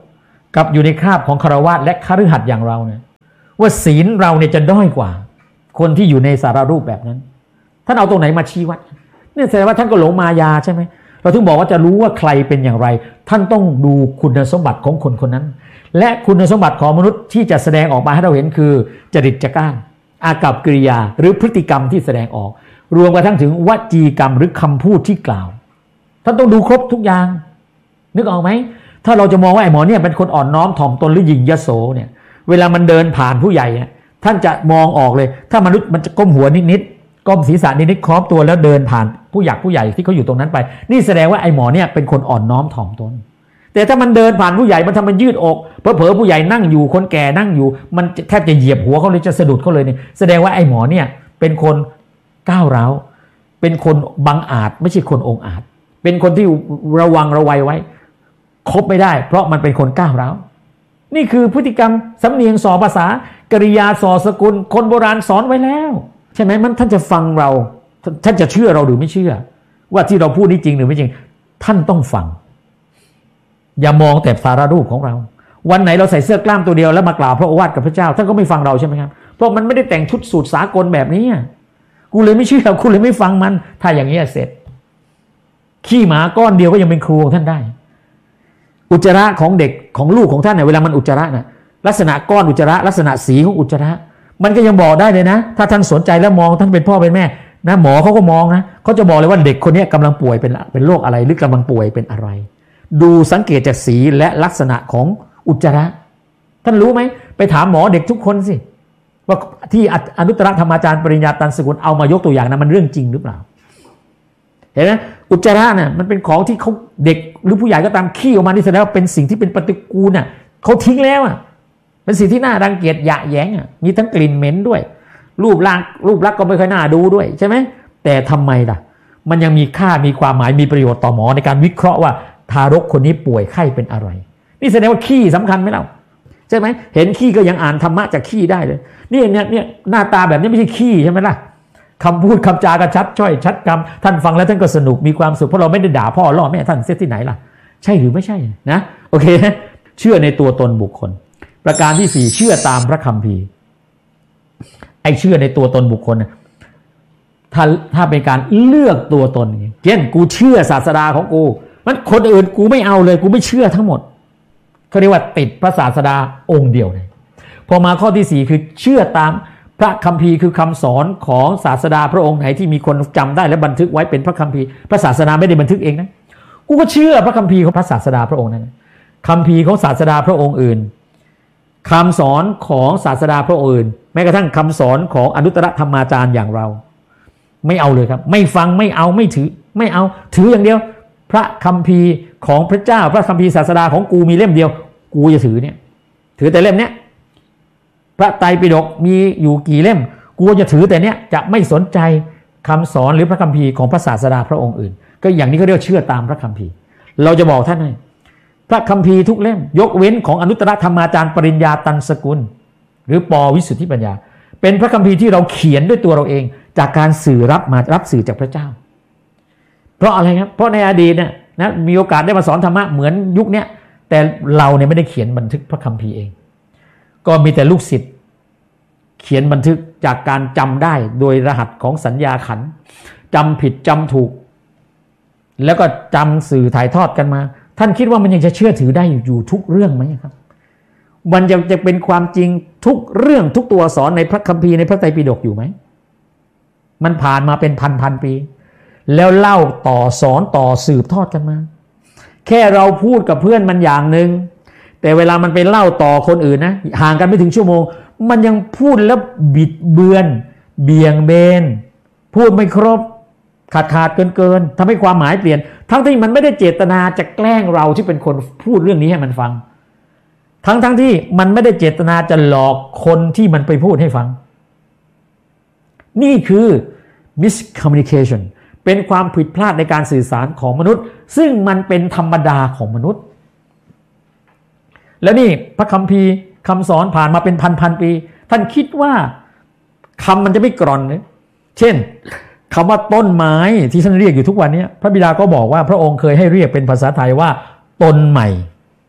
กับอยู่ในคราบของฆราวาสและคฤหัสถ์อย่างเราเนี่ยว่าศีลเราเนี่ยจะด้อยกว่าคนที่อยู่ในสารรูปแบบนั้นท่านเอาตรงไหนมาชี้วัดเนี่ยแสดงว่าท่านก็หลงมายาใช่ไหมเราถึงบอกว่าจะรู้ว่าใครเป็นอย่างไรท่านต้องดูคุณสมบัติของคนคนนั้นและคุณสมบัติของมนุษย์ที่จะแสดงออกมาให้เราเห็นคือจริตจักร้านอากัปกิริยาหรือพฤติกรรมที่แสดงออกรวมกระทั่งถึงวจีกรรมหรือคำพูดที่กล่าวท่านต้องดูครบทุกอย่างนึกออกไหมถ้าเราจะมองว่าไอ้หมอเนี่ยเป็นคนอ่อนน้อมถ่อมตนหรือหยิ่งยโสเนี่ยเวลามันเดินผ่านผู้ใหญ่เนี่ยท่านจะมองออกเลยถ้ามนุษย์มันจะก้มหัวนิดๆก้มศีรษะนิดๆครอบตัวแล้วเดินผ่านผู้ใหญ่ที่เขาอยู่ตรงนั้นไปนี่แสดงว่าไอ้หมอเนี่ยเป็นคนอ่อนน้อมถ่อมตนแต่ถ้ามันเดินผ่านผู้ใหญ่มันทำมันยืดอกเผลอๆผู้ใหญ่นั่งอยู่คนแก่นั่งอยู่มันแทบจะเหยียบหัวเขาเลยจะสะดุดเขาเลยเนี่ยแสดงว่าไอ้หมอเนี่ยเป็นคนก้าวร้าวเป็นคนบังอาจไม่ใช่คนองอาจเป็นคนที่ระวังระวัยไว้คบไม่ได้เพราะมันเป็นคนก้าวร้าวนี่คือพฤติกรรมสำเนียงส่อภาษากริยาส่อสกุลคนโบราณสอนไว้แล้วใช่ไหมมันท่านจะฟังเราท่านจะเชื่อเราหรือไม่เชื่อว่าที่เราพูดนี่จริงหรือไม่จริงท่านต้องฟังอย่ามองแต่สารรูปของเราวันไหนเราใส่เสื้อกล้ามตัวเดียวแล้วมากล่าวพระโอวาทกับพระเจ้าท่านก็ไม่ฟังเราใช่ไหมครับเพราะมันไม่ได้แต่งชุดสูทสากลแบบนี้กูเลยไม่เชื่อกูเลยไม่ฟังมันถ้าอย่างนี้เสร็จขี้หมาก้อนเดียวก็ยังเป็นครูของท่านได้อุจจาระของเด็กของลูกของท่านเนี่ยเวลามันอุจจาระน่ะลักษณะก้อนอุจจาระลักษณะสีของอุจจาระมันก็ยังบอกได้เลยนะถ้าท่านสนใจแล้วมองท่านเป็นพ่อเป็นแม่นะหมอเขาก็มองนะเขาจะบอกเลยว่าเด็กคนนี้กำลังป่วยเป็นโรคอะไรหรือกำลังป่วยเป็นอะไรดูสังเกตจากสีและลักษณะของอุจจาระท่านรู้ไหมไปถามหมอเด็กทุกคนสิว่าที่อนุตตรธรรมาจารย์ปริญญาตันสกุลเอามายกตัวอย่างนะมันเรื่องจริงหรือเปล่าเห็นไหมอุจจาระเนี่ยมันเป็นของที่เขาเด็กหรือผู้ใหญ่ก็ตามขี้ออกมานี่แสดงว่าเป็นสิ่งที่เป็นปฏิกูลน่ะเขาทิ้งแล้วเป็นสิ่งที่น่ารังเกียจหยะแย้งมีทั้งกลิ่นเหม็นด้วยรูปลักษณ์ก็ไม่ค่อยน่าดูด้วยใช่ไหมแต่ทำไมล่ะมันยังมีค่ามีความหมายมีประโยชน์ต่อหมอในการวิเคราะห์ว่าทารกคนนี้ป่วยไข้เป็นอะไรนี่แสดงว่าขี้สำคัญไหมเล่าใช่ไหมเห็นขี้ก็ยังอ่านธรรมะจากขี้ได้เลยนี่เนี่ยหน้าตาแบบนี้ไม่ใช่ขี้ใช่ไหมล่ะคำพูดคำจากระชัดถ้อยชัดคำท่านฟังแล้วท่านก็สนุกมีความสุขเพราะเราไม่ได้ด่าพ่อล่อแม่ท่านเสียที่ไหนล่ะใช่หรือไม่ใช่นะโอเคเชื่อในตัวตนบุคคลประการที่4เชื่อตามพระคัมภีร์ไอ้เชื่อในตัวตนบุคคลถ้าเป็นการเลือกตัวตนเช่นกูเชื่อศาสดาของกูมันคนอื่นกูไม่เอาเลยกูไม่เชื่อทั้งหมดเขาเรียกว่าติดพระศาสดาองค์เดียวเลยพอมาข้อที่4คือเชื่อตามพระคัมภีร์คือคำสอนของศาสดาพระองค์ไหนที่มีคนจำได้และบันทึกไว้เป็นพระคัมภีร์พระศาสดาไม่ได้บันทึกเองนะกูก็เชื่อพระคัมภีร์ของพระศาสดาพระองค์นั้นคัมภีร์ของศาสดาพระองค์อื่นคำสอนของศาสดาพระองค์อื่นแม้กระทั่งคำสอนของอนุตตรธรรมาจารย์อย่างเราไม่เอาเลยครับไม่ฟังไม่เอาไม่ถือไม่เอาถืออย่างเดียวพระคัมภีร์ของพระเจ้าพระคัมภีร์ศาสดาของกูมีเล่มเดียวกูจะถือเนี่ยถือแต่เล่มเนี้ยพระไตรปิฎกมีอยู่กี่เล่มกูจะถือแต่เนี้ยจะไม่สนใจคำสอนหรือพระคัมภีร์ของพระศาสดาพระองค์อื่นก็อย่างนี้ก็เรียกเชื่อตามพระคัมภีร์เราจะบอกท่านให้พระคัมภีร์ทุกเล่มยกเว้นของอนุตตรธรรมาจารย์ปริญญาตันสกุลหรือป.วิสุทธิปัญญาเป็นพระคัมภีร์ที่เราเขียนด้วยตัวเราเองจากการสื่อรับสื่อจากพระเจ้าเพราะอะไรครับเพราะในอดีตเนี่ยนะมีโอกาสได้มาสอนธรรมะเหมือนยุคนี้แต่เราเนี่ยไม่ได้เขียนบันทึกพระคัมภีร์เองก็มีแต่ลูกศิษย์เขียนบันทึกจากการจำได้โดยรหัสของสัญญาขันธ์จำผิดจำถูกแล้วก็จำสื่อถ่ายทอดกันมาท่านคิดว่ามันยังจะเชื่อถือได้อยู่ทุกเรื่องไหมครับมันจะเป็นความจริงทุกเรื่องทุกตัวสอนในพระคัมภีร์ในพระไตรปิฎกอยู่ไหมมันผ่านมาเป็นพันปีแล้วเล่าต่อสอนต่อสืบทอดกันมาแค่เราพูดกับเพื่อนมันอย่างนึงแต่เวลามันไปเล่าต่อคนอื่นนะห่างกันไม่ถึงชั่วโมงมันยังพูดแล้วบิดเบือนเบี่ยงเบนพูดไม่ครบขาดเกินทำให้ความหมายเปลี่ยนทั้งที่มันไม่ได้เจตนาจะแกล้งเราที่เป็นคนพูดเรื่องนี้ให้มันฟังทั้งที่มันไม่ได้เจตนาจะหลอกคนที่มันไปพูดให้ฟังนี่คือ miscommunication เป็นความผิดพลาดในการสื่อสารของมนุษย์ซึ่งมันเป็นธรรมดาของมนุษย์แล้วนี่พระคัมภีร์คำสอนผ่านมาเป็นพันปีท่านคิดว่าคำมันจะไม่กร่อนเนี่ยเช่นคำว่าต้นไม้ที่ท่านเรียกอยู่ทุกวันนี้พระบิดาก็บอกว่าพระองค์เคยให้เรียกเป็นภาษาไทยว่าตนใหม่เพ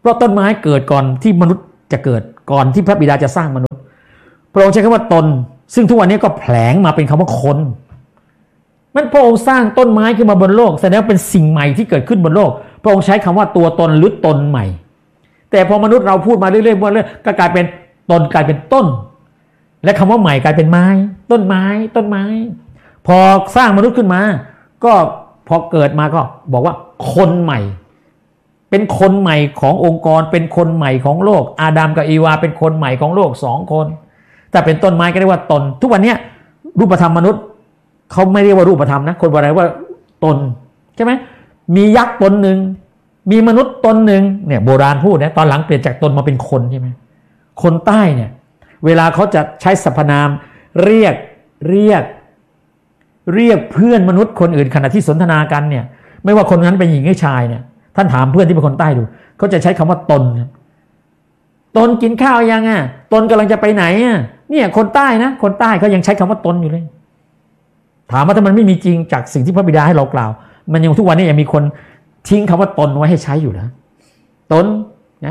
ราะต้นไม้เกิดก่อนที่มนุษย์จะเกิดก่อนที่พระบิดาจะสร้างมนุษย์พระองค์ใช้คำว่าตนซึ่งทุกวันนี้ก็แผลงมาเป็นคำว่าคนมันพระองค์สร้างต้นไม้ขึ้นมาบนโลกแสดงว่าเป็นสิ่งใหม่ที่เกิดขึ้นบนโลกพระองค์ใช้คำว่าตัวตนหรือตนใหม่แต่พอมนุษย์เราพูดมาเรื่อยๆก็กลายเป็นตนกลายเป็นต้นและคำว่าใหม่กลายเป็นไม้ต้นไม้พอสร้างมนุษย์ขึ้นมาก็พอเกิดมาก็บอกว่าคนใหม่เป็นคนใหม่ขององค์กรเป็นคนใหม่ของโลกอาดัมกับอีวาเป็นคนใหม่ของโลก2 คนแต่เป็นต้นไม้ก็เรียกว่าตนทุกวันนี้รูปธรรมมนุษย์เขาไม่เรียกว่ารูปธรรมนะคนบอกอะไรว่าตนใช่ไหมมียักษ์ตนหนึ่งมีมนุษย์ตนหนึ่งเนี่ยโบราณพูดนะตอนหลังเปลี่ยนจากตนมาเป็นคนใช่ไหมคนใต้เนี่ยเวลาเขาจะใช้สรรพนามเรียกเพื่อนมนุษย์คนอื่นขณะที่สนทนากันเนี่ยไม่ว่าคนนั้นเป็นหญิงหรือชายเนี่ยท่านถามเพื่อนที่เป็นคนใต้ดูเขาจะใช้คำว่าตนตนกินข้าวยังอ่ะตนกำลังจะไปไหนอ่ะเนี่ยคนใต้นะคนใต้เขายังใช้คำว่าตนอยู่เลยถามว่าถ้ามันไม่มีจริงจากสิ่งที่พระบิดาให้เรากล่าวมันยังทุกวันนี้ยังมีคนทิ้งคำว่าตนไว้ให้ใช้อยู่นะตนนะ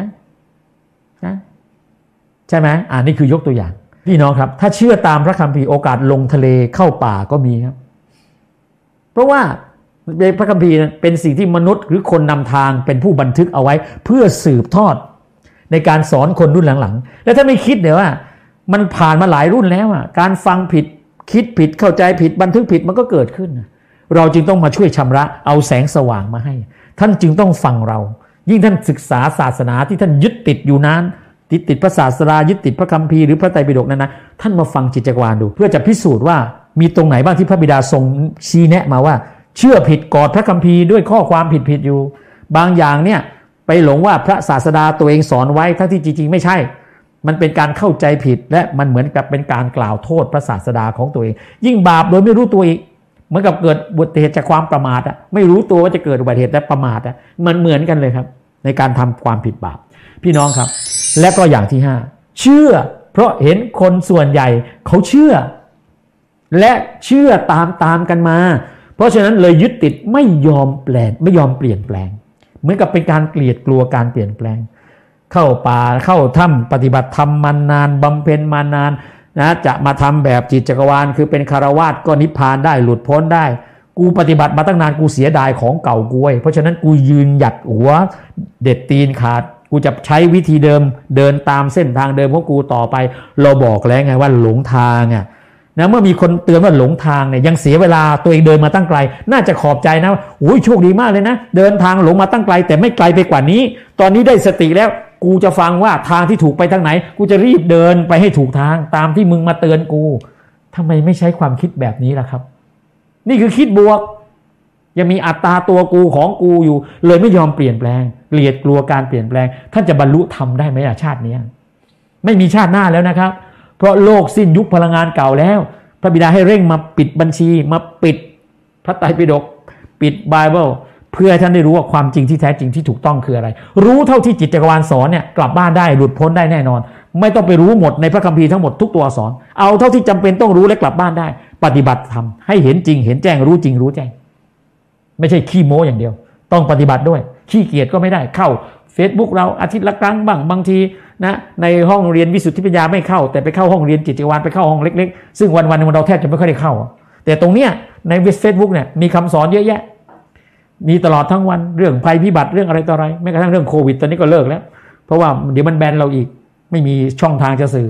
ใช่ไหมนี่คือยกตัวอย่างพี่น้องครับถ้าเชื่อตามพระคัมภีร์โอกาสลงทะเลเข้าป่าก็มีครับเพราะว่าในพระคัมภีร์เป็นสิ่งที่มนุษย์หรือคนนำทางเป็นผู้บันทึกเอาไว้เพื่อสืบทอดในการสอนคนรุ่นหลังๆแล้วถ้าไม่คิดเดี๋ยวว่ามันผ่านมาหลายรุ่นแล้วการฟังผิดคิดผิดเข้าใจผิดบันทึกผิดมันก็เกิดขึ้นเราจึงต้องมาช่วยชำระเอาแสงสว่างมาให้ท่านจึงต้องฟังเรายิ่งท่านศึกษาศาสนาที่ท่านยึดติดอยู่นั้นติดพระศาสดายึดติดพระคัมภีร์หรือพระไตรปิฎกนั้นนะท่านมาฟังจิตจักรวาลดูเพื่อจะพิสูจน์ว่ามีตรงไหนบ้างที่พระบิดาทรงชี้แนะมาว่าเชื่อผิดกอดพระคัมภีร์ด้วยข้อความผิดอยู่บางอย่างเนี่ยไปหลงว่าพระศาสดาตัวเองสอนไว้ทั้งที่จริงๆไม่ใช่มันเป็นการเข้าใจผิดและมันเหมือนกับเป็นการกล่าวโทษพระศาสดาของตัวเองยิ่งบาปโดยไม่รู้ตัวอีกเหมือนกับเกิดอุบัติเหตุจากความประมาทไม่รู้ตัวว่าจะเกิดอุบัติเหตุแต่ประมาทมันเหมือนกันเลยครับในการทำความผิดบาปพี่น้องครับและก็อย่างที่5เชื่อเพราะเห็นคนส่วนใหญ่เขาเชื่อและเชื่อตามกันมาเพราะฉะนั้นเลยยึดติดไม่ยอมเปลี่ยนแปลงเหมือนกับเป็นการเกลียดกลัวการเปลี่ยนแปลงเข้าป่าเข้าถ้ำปฏิบัติธรรมมานานบำเพ็ญมานานนะจะมาทำแบบจิตจักรวาลคือเป็นคฤหัสถ์ก็นิพพานได้หลุดพ้นได้กูปฏิบัติมาตั้งนานกูเสียดายของเก่ากูเพราะฉะนั้นกูยืนหยัดหัวเด็ดตีนขาดกูจะใช้วิธีเดิมเดินตามเส้นทางเดิมของกูต่อไปเราบอกแล้วไงว่าหลงทางนะเมื่อมีคนเตือนว่าหลงทางเนี่ยยังเสียเวลาตัวเองเดินมาตั้งไกลน่าจะขอบใจนะโอ้ยโชคดีมากเลยนะเดินทางหลงมาตั้งไกลแต่ไม่ไกลไปกว่านี้ตอนนี้ได้สติแล้วกูจะฟังว่าทางที่ถูกไปทางไหนกูจะรีบเดินไปให้ถูกทางตามที่มึงมาเตือนกูทำไมไม่ใช้ความคิดแบบนี้ล่ะครับนี่คือคิดบวกยังมีอัตตาตัวกูของกูอยู่เลยไม่ยอมเปลี่ยนแปลงเกลียดกลัวการเปลี่ยนแปลงท่านจะบรรลุธรรมได้ไหมชาตินี้ไม่มีชาติหน้าแล้วนะครับเพราะโลกสิ้นยุคพลังงานเก่าแล้วพระบิดาให้เร่งมาปิดบัญชีมาปิดพระไตรปิฎกปิดไบเบิลเพื่อให้ท่านได้รู้ว่าความจริงที่แท้จริงที่ถูกต้องคืออะไรรู้เท่าที่จิตจักรวาลสอนเนี่ยกลับบ้านได้หลุดพ้นได้แน่นอนไม่ต้องไปรู้หมดในพระคัมภีร์ทั้งหมดทุกตัวอักษรเอาเท่าที่จำเป็นต้องรู้และกลับบ้านได้ปฏิบัติธรรมให้เห็นจริงเห็นแจ้งรู้จริงรู้แจ้งไม่ใช่ขี้โม้อย่างเดียวต้องปฏิบัติด้วยขี้เกียจก็ไม่ได้เข้า Facebook เราอาทิตย์ละครั้งบางทีนะในห้องเรียนวิสุทธิปัญญาไม่เข้าแต่ไปเข้าห้องเรียนจิตจักรวาลไปเข้าห้องเล็กๆซึ่งวันๆเราแทบจะไม่ค่อยได้เข้าแต่ตรงเนี้ยใน Facebook เนี่ยมีคำสอนเยอะแยะมีตลอดทั้งวันเรื่องภัยพิบัติเรื่องอะไรต่ออะไรแม้กระทั่งเรื่องโควิดตอนนี้ก็เลิกแล้วเพราะว่าเดี๋ยวมันแบนเราอีกไม่มีช่องทางจะสื่อ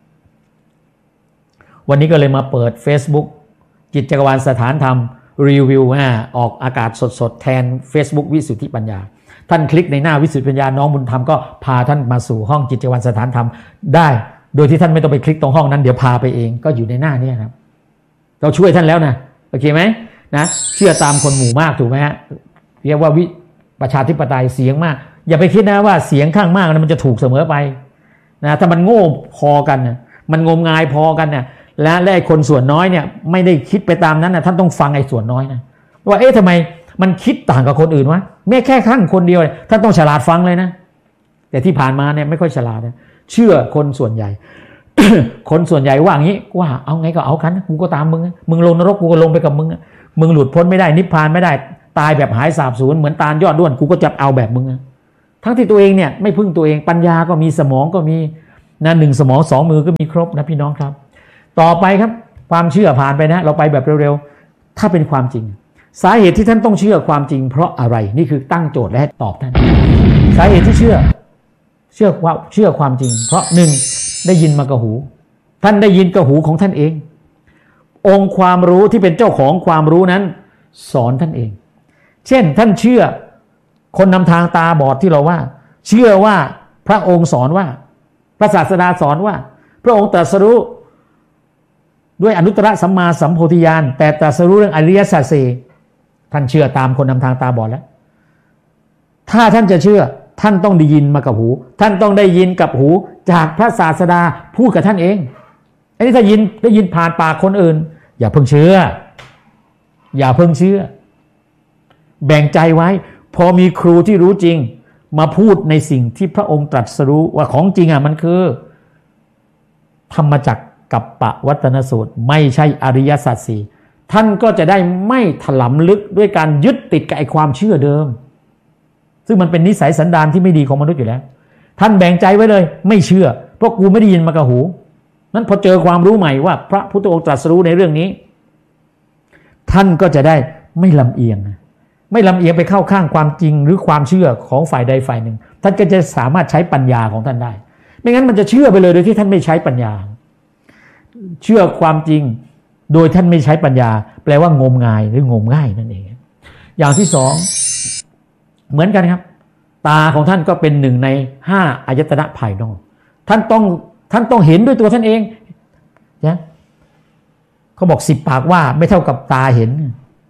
วันนี้ก็เลยมาเปิด Facebook จิตจักรวาลสถานธรรมรีวิวออกอากาศสดๆแทน Facebook วิสุทธิปัญญาท่านคลิกในหน้าวิสุทธิปัญญาน้องบุญธรรมก็พาท่านมาสู่ห้องจิตจักรวาลสถานธรรมได้โดยที่ท่านไม่ต้องไปคลิกตรงห้องนั้นเดี๋ยวพาไปเองก็อยู่ในหน้านี้ครับเราช่วยท่านแล้วนะโอเคไหมนะเชื่อตามคนหมู่มากถูกไหมฮะเรียกว่าประชาธิปไตยเสียงมากอย่าไปคิดนะว่าเสียงข้างมากมันจะถูกเสมอไปนะถ้ามันโง่พอกันนะมันงมงายพอกันเนี่ยและคนส่วนน้อยเนี่ยไม่ได้คิดไปตามนั้นนะท่านต้องฟังไอ้ส่วนน้อยนะว่าทำไมมันคิดต่างกับคนอื่นวะแม้แค่ข้างคนเดียวท่านต้องฉลาดฟังเลยนะแต่ที่ผ่านมาเนี่ยไม่ค่อยฉลาดนะเชื่อคนส่วนใหญ่ คนส่วนใหญ่ว่างี้ว่าเอาไงก็เอากันกูก็ตามมึงลงนรกกูก็ลงไปกับมึงหลุดพ้นไม่ได้นิพพานไม่ได้ตายแบบหายสาบสูญเหมือนตาลยอดด้วนกูก็จะเอาแบบมึงทั้งที่ตัวเองเนี่ยไม่พึ่งตัวเองปัญญาก็มีสมองก็มีนะ1สมอง2มือก็มีครบนะพี่น้องครับต่อไปครับความเชื่อผ่านไปนะเราไปแบบเร็วๆถ้าเป็นความจริงสาเหตุที่ท่านต้องเชื่อความจริงเพราะอะไรนี่คือตั้งโจทย์และให้ตอบท่านสาเหตุที่เชื่อความจริงเพราะ1ได้ยินมากับหูท่านได้ยินกับหูของท่านเององค์ความรู้ที่เป็นเจ้าของความรู้นั้นสอนท่านเองเช่นท่านเชื่อคนนำทางตาบอดที่เราว่าเชื่อว่าพระองค์สอนว่าพระศาสดาสอนว่าพระองค์ตรัสรู้ด้วยอนุตตรสัมมาสัมโพธิญาณแต่ตรัสรู้เรื่องอริยสัจสี่ท่านเชื่อตามคนนำทางตาบอดแล้วถ้าท่านจะเชื่อท่านต้องได้ยินมากับหูท่านต้องได้ยินกับหูจากพระศาสดาพูดกับท่านเองอันนี้ถ้าได้ยินผ่านปากคนอื่นอย่าเพิ่งเชื่อแบ่งใจไว้พอมีครูที่รู้จริงมาพูดในสิ่งที่พระองค์ตรัสรู้ว่าของจริงมันคือธรรมจักรกัปปวัตตนสูตรไม่ใช่อริยสัจสี่ท่านก็จะได้ไม่ถลำลึกด้วยการยึดติดกับไอ้ความเชื่อเดิมซึ่งมันเป็นนิสัยสันดานที่ไม่ดีของมนุษย์อยู่แล้วท่านแบ่งใจไว้เลยไม่เชื่อเพราะกูไม่ได้ยินมากับหูนั้นพอเจอความรู้ใหม่ว่าพระพุทธองค์ตรัสรู้ในเรื่องนี้ท่านก็จะได้ไม่ลำเอียงไปเข้าข้างความจริงหรือความเชื่อของฝ่ายใดฝ่ายหนึ่งท่านก็จะสามารถใช้ปัญญาของท่านได้ไม่งั้นมันจะเชื่อไปเลยโดยที่ท่านไม่ใช้ปัญญาเชื่อความจริงโดยท่านไม่ใช้ปัญญาแปลว่างมงายหรืองมง่ายนั่นเองอย่างที่สองเหมือนกันครับตาของท่านก็เป็นหนึ่งใน5อายตนะภายนอกท่านต้องเห็นด้วยตัวท่านเองนะเขาบอก10ปากว่าไม่เท่ากับตาเห็น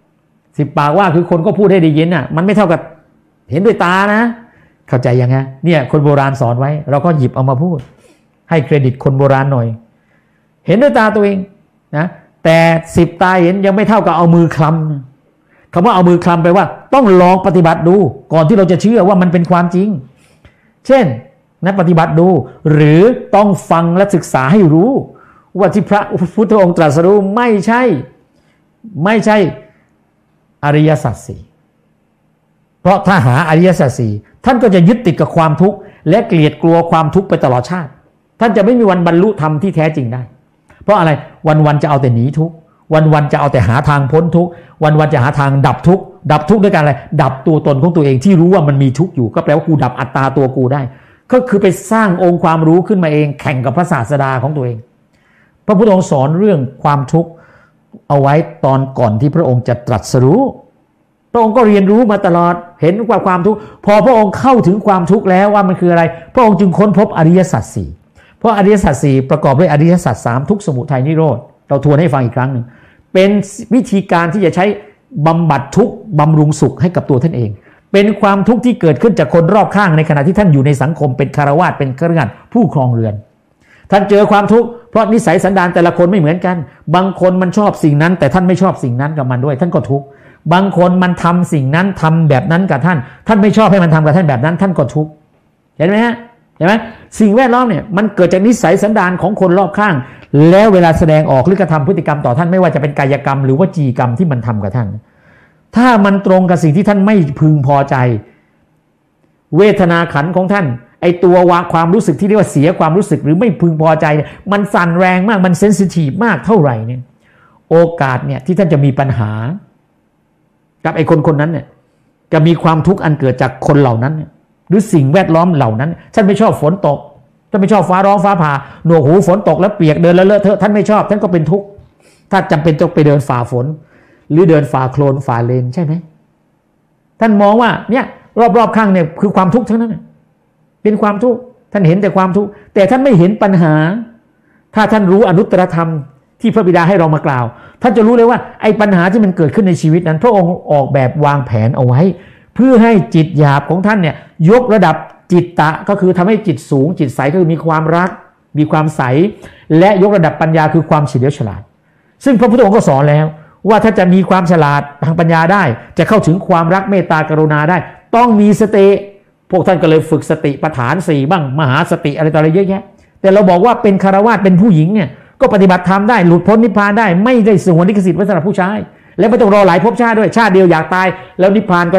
10ปากว่าคือคนก็พูดให้ได้ยินมันไม่เท่ากับเห็นด้วยตานะเข้าใจยังไงเนี่ยคนโบราณสอนไว้เราก็หยิบเอามาพูดให้เครดิตคนโบราณหน่อยเห็นด้วยตาตัวเองนะแต่10ตาเห็นยังไม่เท่ากับเอามือคลำคำว่าเอามือคลำไปว่าต้องลองปฏิบัติดูก่อนที่เราจะเชื่อว่ามันเป็นความจริงเช่นนักปฏิบัติดูหรือต้องฟังและศึกษาให้รู้ว่าที่พระพุทธองค์ตรัสรู้ไม่ใช่อริยสัจสี่เพราะถ้าหาอริยสัจสี่ท่านก็จะยึดติดกับความทุกข์และเกลียดกลัวความทุกข์ไปตลอดชาติท่านจะไม่มีวันบรรลุธรรมที่แท้จริงได้เพราะอะไรวันๆจะเอาแต่หนีทุกข์วันๆจะเอาแต่หาทางพ้นทุกข์วันๆจะหาทางดับทุกข์ด้วยการอะไรดับตัวตนของตัวเองที่รู้ว่ามันมีทุกข์อยู่ก็แปลว่ากูดับอัตตาตัวกูได้ก็คือไปสร้างองค์ความรู้ขึ้นมาเองแข่งกับพระศาสดาของตัวเองพระพุทธองค์สอนเรื่องความทุกข์เอาไว้ตอนก่อนที่พระองค์จะตรัสรู้พระองค์ก็เรียนรู้มาตลอดเห็นว่าความทุกข์พอพระองค์เข้าถึงความทุกข์แล้วว่ามันคืออะไรพระองค์จึงค้นพบอริยสัจสี่เพราะอริยสัจสี่ประกอบด้วยอริยสัจ3ทุกข์สมุทัยนิโรธเราทวนให้ฟังอีกครั้งหนึ่งเป็นวิธีการที่จะใช้บำบัดทุกข์บำรุงสุขให้กับตัวท่านเองเป็นความทุกข์ที่เกิดขึ้นจากคนรอบข้างในขณะที่ท่านอยู่ในสังคมเป็นคฤหัสถ์เป็นคฤหัสถ์ผู้ครองเรือนท่านเจอความทุกข์เพราะนิสัยสันดานแต่ละคนไม่เหมือนกันบางคนมันชอบสิ่งนั้นแต่ท่านไม่ชอบสิ่งนั้นกับมันด้วยท่านก็ทุกข์บางคนมันทำสิ่งนั้นทำแบบนั้นกับท่านไม่ชอบให้มันทำกับท่านแบบนั้นท่านก็ทุกข์เห็นไหมฮะเห็นไหมสิ่งแวดล้อมเนี่ยมันเกิดจากนิสัยสันดานของคนรอบข้างแล้วเวลาแสดงออกหรือกระทำพฤติกรรมต่อท่านไม่ว่าจะเป็นกายกรรมหรือวจีกรรมที่มันทำกับท่านถ้ามันตรงกับสิ่งที่ท่านไม่พึงพอใจเวทนาขันธ์ของท่านไอตัวความรู้สึกที่เรียกว่าเสียความรู้สึกหรือไม่พึงพอใจมันสั่นแรงมากมันเซนซิทีฟมากเท่าไหร่เนี่ยโอกาสเนี่ยที่ท่านจะมีปัญหากับไอคนนั้นเนี่ยจะมีความทุกข์อันเกิดจากคนเหล่านั้นหรือสิ่งแวดล้อมเหล่านั้นท่านไม่ชอบฝนตกท่านไม่ชอบฟ้าร้องฟ้าผ่าหนวกหูฝนตกแล้วเปียกเดินแล้วเลอะเทอะท่านไม่ชอบท่านก็เป็นทุกข์ถ้าจำเป็นต้องไปเดินฝ่าฝนหรือเดินฝ่าโคลนฝ่าเลนใช่ไหมท่านมองว่าเนี่ยรอบๆข้างเนี่ยคือความทุกข์ทั้งนั้นเป็นความทุกข์ท่านเห็นแต่ความทุกข์แต่ท่านไม่เห็นปัญหาถ้าท่านรู้อนุตตรธรรมที่พระบิดาให้เรามากล่าวท่านจะรู้เลยว่าไอ้ปัญหาที่มันเกิดขึ้นในชีวิตนั้นพระองค์ออกแบบวางแผนเอาไว้เพื่อให้จิตหยาบของท่านเนี่ยยกระดับจิตตะก็คือทำให้จิตสูงจิตใสก็คือมีความรักมีความใสและยกระดับปัญญาคือความเฉลียวฉลาดซึ่งพระพุทธองค์ก็สอนแล้วว่าถ้าจะมีความฉลาดทางปัญญาได้จะเข้าถึงความรักเมตตากรุณาได้ต้องมีสติพวกท่านก็เลยฝึกสติปัฏฐาน4บ้างมหาสติอะไรต่ออะไรเยอะแยะแต่เราบอกว่าเป็นคฤหัสถ์เป็นผู้หญิงเนี่ยก็ปฏิบัติธรรมได้หลุดพ้นนิพพานได้ไม่ได้สงวนลิขสิทธิ์ไว้สำหรับผู้ชายและไม่ต้องรอหลายภพชาติด้วยชาติเดียวอยากตายแล้วนิพพานก็ได้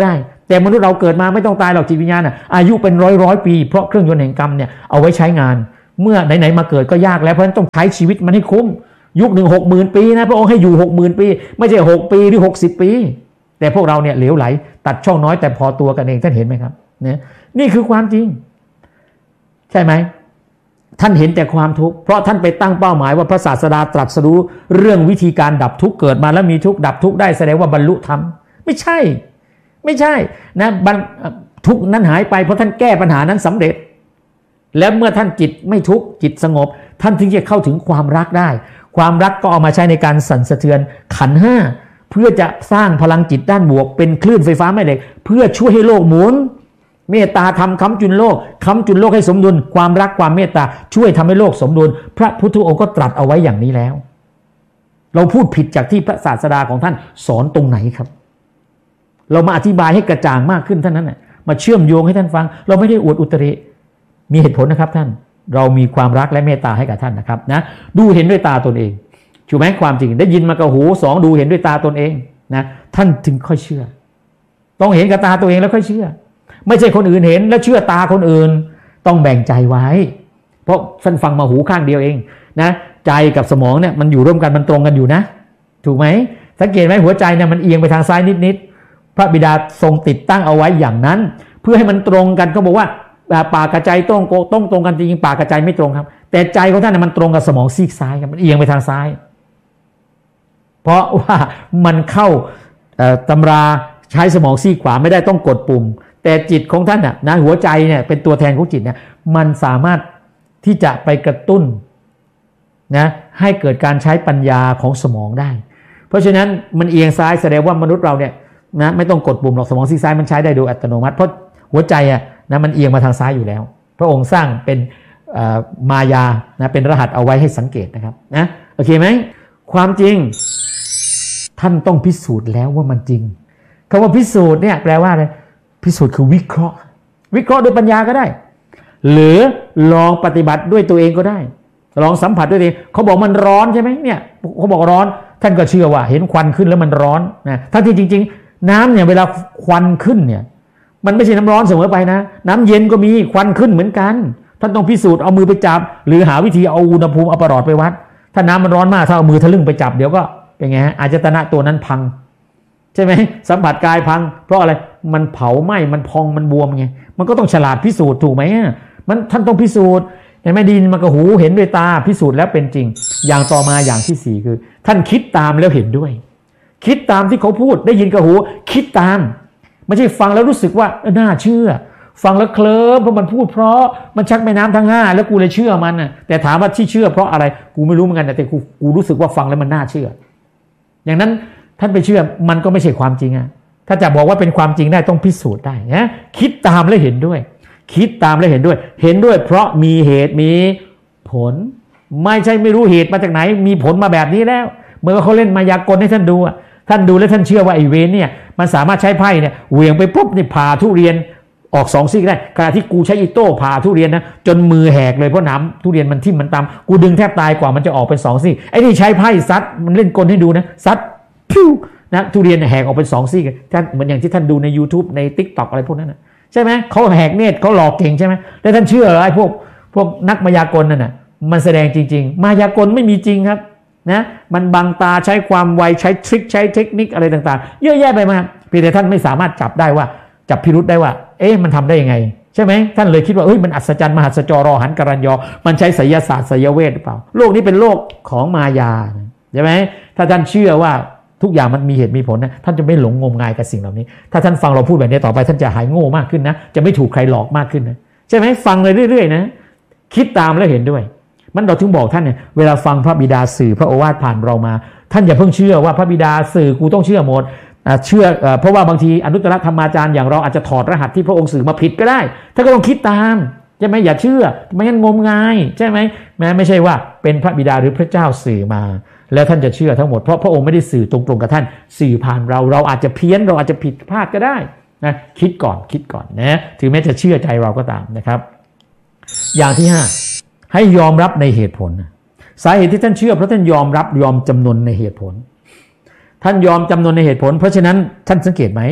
แต่มนุษย์เราเกิดมาไม่ต้องตายหรอกจิตวิญญาณอายุเป็นร้อยปีเพราะเครื่องยนต์แห่งกรรมเนี่ยเอาไว้ใช้งานเมื่อไหนๆมาเกิดก็ยากแล้วเพราะฉะนั้นต้องใช้ชีวิตมันให้คุ้มยุคหนึ่ง60,000 ปีนะพระองค์ให้อยู่60,000 ปีไม่ใช่6 ปีหรือ60 ปีแต่พวกเราเนี่ยเหลวไหลตัดช่องน้อยแต่พอตัวกันเองท่านเห็นไหมครับเนี่ยนี่คือความจริงใช่ไหมท่านเห็นแต่ความทุกข์เพราะท่านไปตั้งเป้าหมายว่าพระศาสดาตรัสรู้เรื่องวิธีการดับทุกข์เกิดมาแล้วมีทุกข์ดับทุกข์ได้แสดงว่าบรรลุธรรมไม่ใช่นะทุกข์นั้นหายไปเพราะท่านแก้ปัญหานั้นสำเร็จและเมื่อท่านจิตไม่ทุกข์จิตสงบท่านถึงจะเข้าถึงความรักได้ความรักก็เอามาใช้ในการสั่นสะเทือนขันธ์ห้าเพื่อจะสร้างพลังจิตด้านบวกเป็นคลื่นไฟฟ้าแม่เหล็กเพื่อช่วยให้โลกหมุนเมตตาทำค้ำจุนโลกให้สมดุลความรักความเมตตาช่วยทำให้โลกสมดุลพระพุทธองค์ก็ตรัสเอาไว้อย่างนี้แล้วเราพูดผิดจากที่พระศาสดาของท่านสอนตรงไหนครับเรามาอธิบายให้กระจ่างมากขึ้นเท่านั้นน่ะมาเชื่อมโยงให้ท่านฟังเราไม่ได้อวดอุตริมีเหตุผลนะครับท่านเรามีความรักและเมตตาให้กับท่านนะครับนะดูเห็นด้วยตาตนเองถูกไหมความจริงได้ยินมากับหูสองดูเห็นด้วยตาตนเองนะท่านถึงค่อยเชื่อต้องเห็นกับตาตัวเองแล้วค่อยเชื่อไม่ใช่คนอื่นเห็นแล้วเชื่อตาคนอื่นต้องแบ่งใจไว้เพราะท่านฟังมาหูข้างเดียวเองนะใจกับสมองเนี่ยมันอยู่ร่วมกันมันตรงกันอยู่นะถูกไหมสังเกตไหมหัวใจเนี่ยมันเอียงไปทางซ้ายนิดๆพระบิดาทรงติดตั้งเอาไว้อย่างนั้นเพื่อให้มันตรงกันเขาบอกว่าปากกับใจต้องตรงกันจริงๆปากกับใจไม่ตรงครับแต่ใจของท่านมันตรงกับสมองซีกซ้ายครับมันเอียงไปทางซ้ายเพราะว่ามันเข้าตำราใช้สมองซีกขวาไม่ได้ต้องกดปุ่มแต่จิตของท่านนะหัวใจเนี่ยเป็นตัวแทนของจิตเนี่ยมันสามารถที่จะไปกระตุ้นนะให้เกิดการใช้ปัญญาของสมองได้เพราะฉะนั้นมันเอียงซ้ายแสดงว่ามนุษย์เราเนี่ยนะไม่ต้องกดปุ่มหรอกสมองซีกซ้ายมันใช้ได้โดยอัตโนมัติเพราะหัวใจนะมันเอียงมาทางซ้ายอยู่แล้วพระองค์สร้างเป็นมายานะเป็นรหัสเอาไว้ให้สังเกตนะครับนะโอเคไหมความจริงท่านต้องพิสูจน์แล้วว่ามันจริงคำว่าพิสูจน์เนี่ยแปลว่าอะไรพิสูจน์คือวิเคราะห์ด้วยปัญญาก็ได้หรือลองปฏิบัติด้วยตัวเองก็ได้ลองสัมผัสด้วยตัวเองเขาบอกมันร้อนใช่ไหมเนี่ยเขาบอกร้อนท่านก็เชื่อว่าเห็นควันขึ้นแล้วมันร้อนนะทั้งที่จริงๆน้ำเนี่ยเวลาควันขึ้นเนี่ยมันไม่ใช่น้ำร้อนเสมอไปนะน้ำเย็นก็มีควันขึ้นเหมือนกันท่านต้องพิสูจน์เอามือไปจับหรือหาวิธีเอาอุณหภูมิเอาประหลอดไปวัดถ้าน้ำมันร้อนมากถ้าเอามือทะลึ่งไปจับเดี๋ยวก็เป็นไงฮะอายตนะตัวนั้นพังใช่ไหมสัมผัสกายพังเพราะอะไรมันเผาไหม้มันพองมันบวมไงมันก็ต้องฉลาดพิสูจน์ถูกไหมมันท่านต้องพิสูจน์เห็นไหมดินมันก็หูเห็นด้วยตาพิสูจน์แล้วเป็นจริงอย่างต่อมาอย่างที่4คือท่านคิดตามแล้วเห็นด้วยคิดตามที่เขาพูดได้ยินกับหูคิดตามไม่ใช่ฟังแล้วรู้สึกว่าน่าเชื่อฟังแล้วเคลิ้มเพราะมันพูดเพราะมันชักแม่น้ำทั้ง5แล้วกูเลยเชื่อมันนะแต่ถามว่าที่เชื่อเพราะอะไรกูไม่รู้เหมือนกันแต่กูรู้สึกว่าฟังแล้วมันน่าเชื่ออย่างนั้นท่านไปเชื่อมันก็ไม่ใช่ความจริงถ้าจะบอกว่าเป็นความจริงได้ต้องพิสูจน์ได้นะคิดตามแล้วเห็นด้วยคิดตามแล้วเห็นด้วยเพราะมีเหตุมีผลไม่ใช่ไม่รู้เหตุมาจากไหนมีผลมาแบบนี้แล้วเมื่อเขาเล่นมายากลให้ท่านดูท่านดูแล้วท่านเชื่อว่าไอ้เวรเนี่ยมันสามารถใช้ไพ่เนี่ยเหวี่ยงไปปุ๊บนี่ผ่าทุเรียนออก2 ซี่ได้ขณะที่กูใช้อีโต้ผ่าทุเรียนนะจนมือแหกเลยเพราะน้ำทุเรียนมันทิ่มมันตำกูดึงแทบตายกว่ามันจะออกเป็น2 ซี่ไอ้นี่ใช้ไพ่ซัดมันเล่นกลให้ดูนะซัดพิ้วนะทุเรียนแหกออกเป็น2 ซี่ท่านเหมือนอย่างที่ท่านดูใน YouTube ใน TikTok อะไรพวกนั้นนะใช่ไหมเขาแหกเนตรเขาหลอกเก่งใช่ไหมแล้วท่านเชื่อไอ้พวกนักมายากลนั่นน่ะมันแสดงจริงๆมายากลไม่มีจริงครับนะมันบังตาใช้ความไวใช้ทริคใช้เทคนิคอะไรต่างๆเยอะแยะไปมากเพียงแต่ท่านไม่สามารถจับได้ว่าจับพิรุธได้ว่ามันทำได้ยังไงใช่ไหมท่านเลยคิดว่ามันอัศจรรย์มหัศจรรหันกรัญญมันใช้ไสยศาสตร์ไสยเวทหรือเปล่าโลกนี้เป็นโลกของมายาใช่ไหมถ้าท่านเชื่อว่าทุกอย่างมันมีเหตุมีผลนะท่านจะไม่หลงงมงายกับสิ่งเหล่านี้ถ้าท่านฟังเราพูดแบบนี้ต่อไปท่านจะหายโง่มากขึ้นนะจะไม่ถูกใครหลอกมากขึ้นนะใช่ไหมฟังเลยเรื่อยๆนะคิดตามแล้วเห็นด้วยมันเราถึงบอกท่านเนี่ยเวลาฟังพระบิดาสื่อพระโอวาทผ่านเรามาท่านอย่าเพิ่งเชื่อว่าพระบิดาสื่อกูต้องเชื่อหมดเชื่อเพราะว่าบางทีอนุตตรธรรมาจารย์อย่างเราอาจจะถอดรหัสที่พระองค์สื่อมาผิดก็ได้ท่านก็ต้องคิดตามใช่ไหมอย่าเชื่อไม่งั้นงมงายใช่ไหมแม้ไม่ใช่ว่าเป็นพระบิดาหรือพระเจ้าสื่อมาแล้วท่านจะเชื่อทั้งหมดเพราะพระองค์ไม่ได้สื่อตรงๆกับท่านสื่อผ่านเราอาจจะเพี้ยนเราอาจจะผิดพลาดก็ได้นะคิดก่อนนะถึงแม้จะเชื่อใจเราก็ตามนะครับอย่างที่5ให้ยอมรับในเหตุผลสาเหตุที่ท่านเชื่อเพราะท่านยอมจำนนในเหตุผลท่านยอมจำนนในเหตุผลเพราะฉะนั้นท่านสังเกตไหม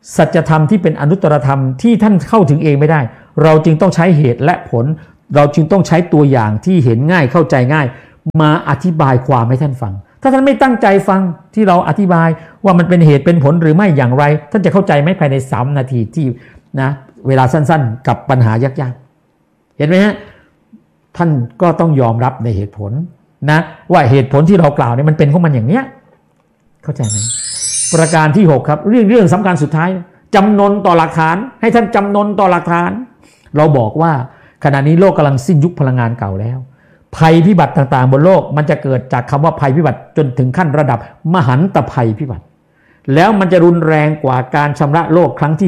สัจธรรมที่เป็นอนุตตรธรรมที่ท่านเข้าถึงเองไม่ได้เราจึงต้องใช้เหตุและผลเราจึงต้องใช้ตัวอย่างที่เห็นง่ายเข้าใจง่ายมาอธิบายความให้ท่านฟังถ้าท่านไม่ตั้งใจฟังที่เราอธิบายว่ามันเป็นเหตุเป็นผลหรือไม่อย่างไรท่านจะเข้าใจไม่ภายใน3 นาทีที่นะเวลาสั้นๆกับปัญหายากๆเห็นไหมฮะท่านก็ต้องยอมรับในเหตุผลนะว่าเหตุผลที่เรากล่าวเนี่ยมันเป็นของมันอย่างเนี้ยเข้าใจไหมประการที่6ครับเรื่องสำคัญสุดท้ายจำนนต่อหลักฐานให้ท่านจำนนต่อหลักฐานเราบอกว่าขณะนี้โลกกำลังสิ้นยุคพลังงานเก่าแล้วภัยพิบัติต่างๆบนโลกมันจะเกิดจากคำว่าภัยพิบัติจนถึงขั้นระดับมหันตภัยพิบัติแล้วมันจะรุนแรงกว่าการชำระโลกครั้งที่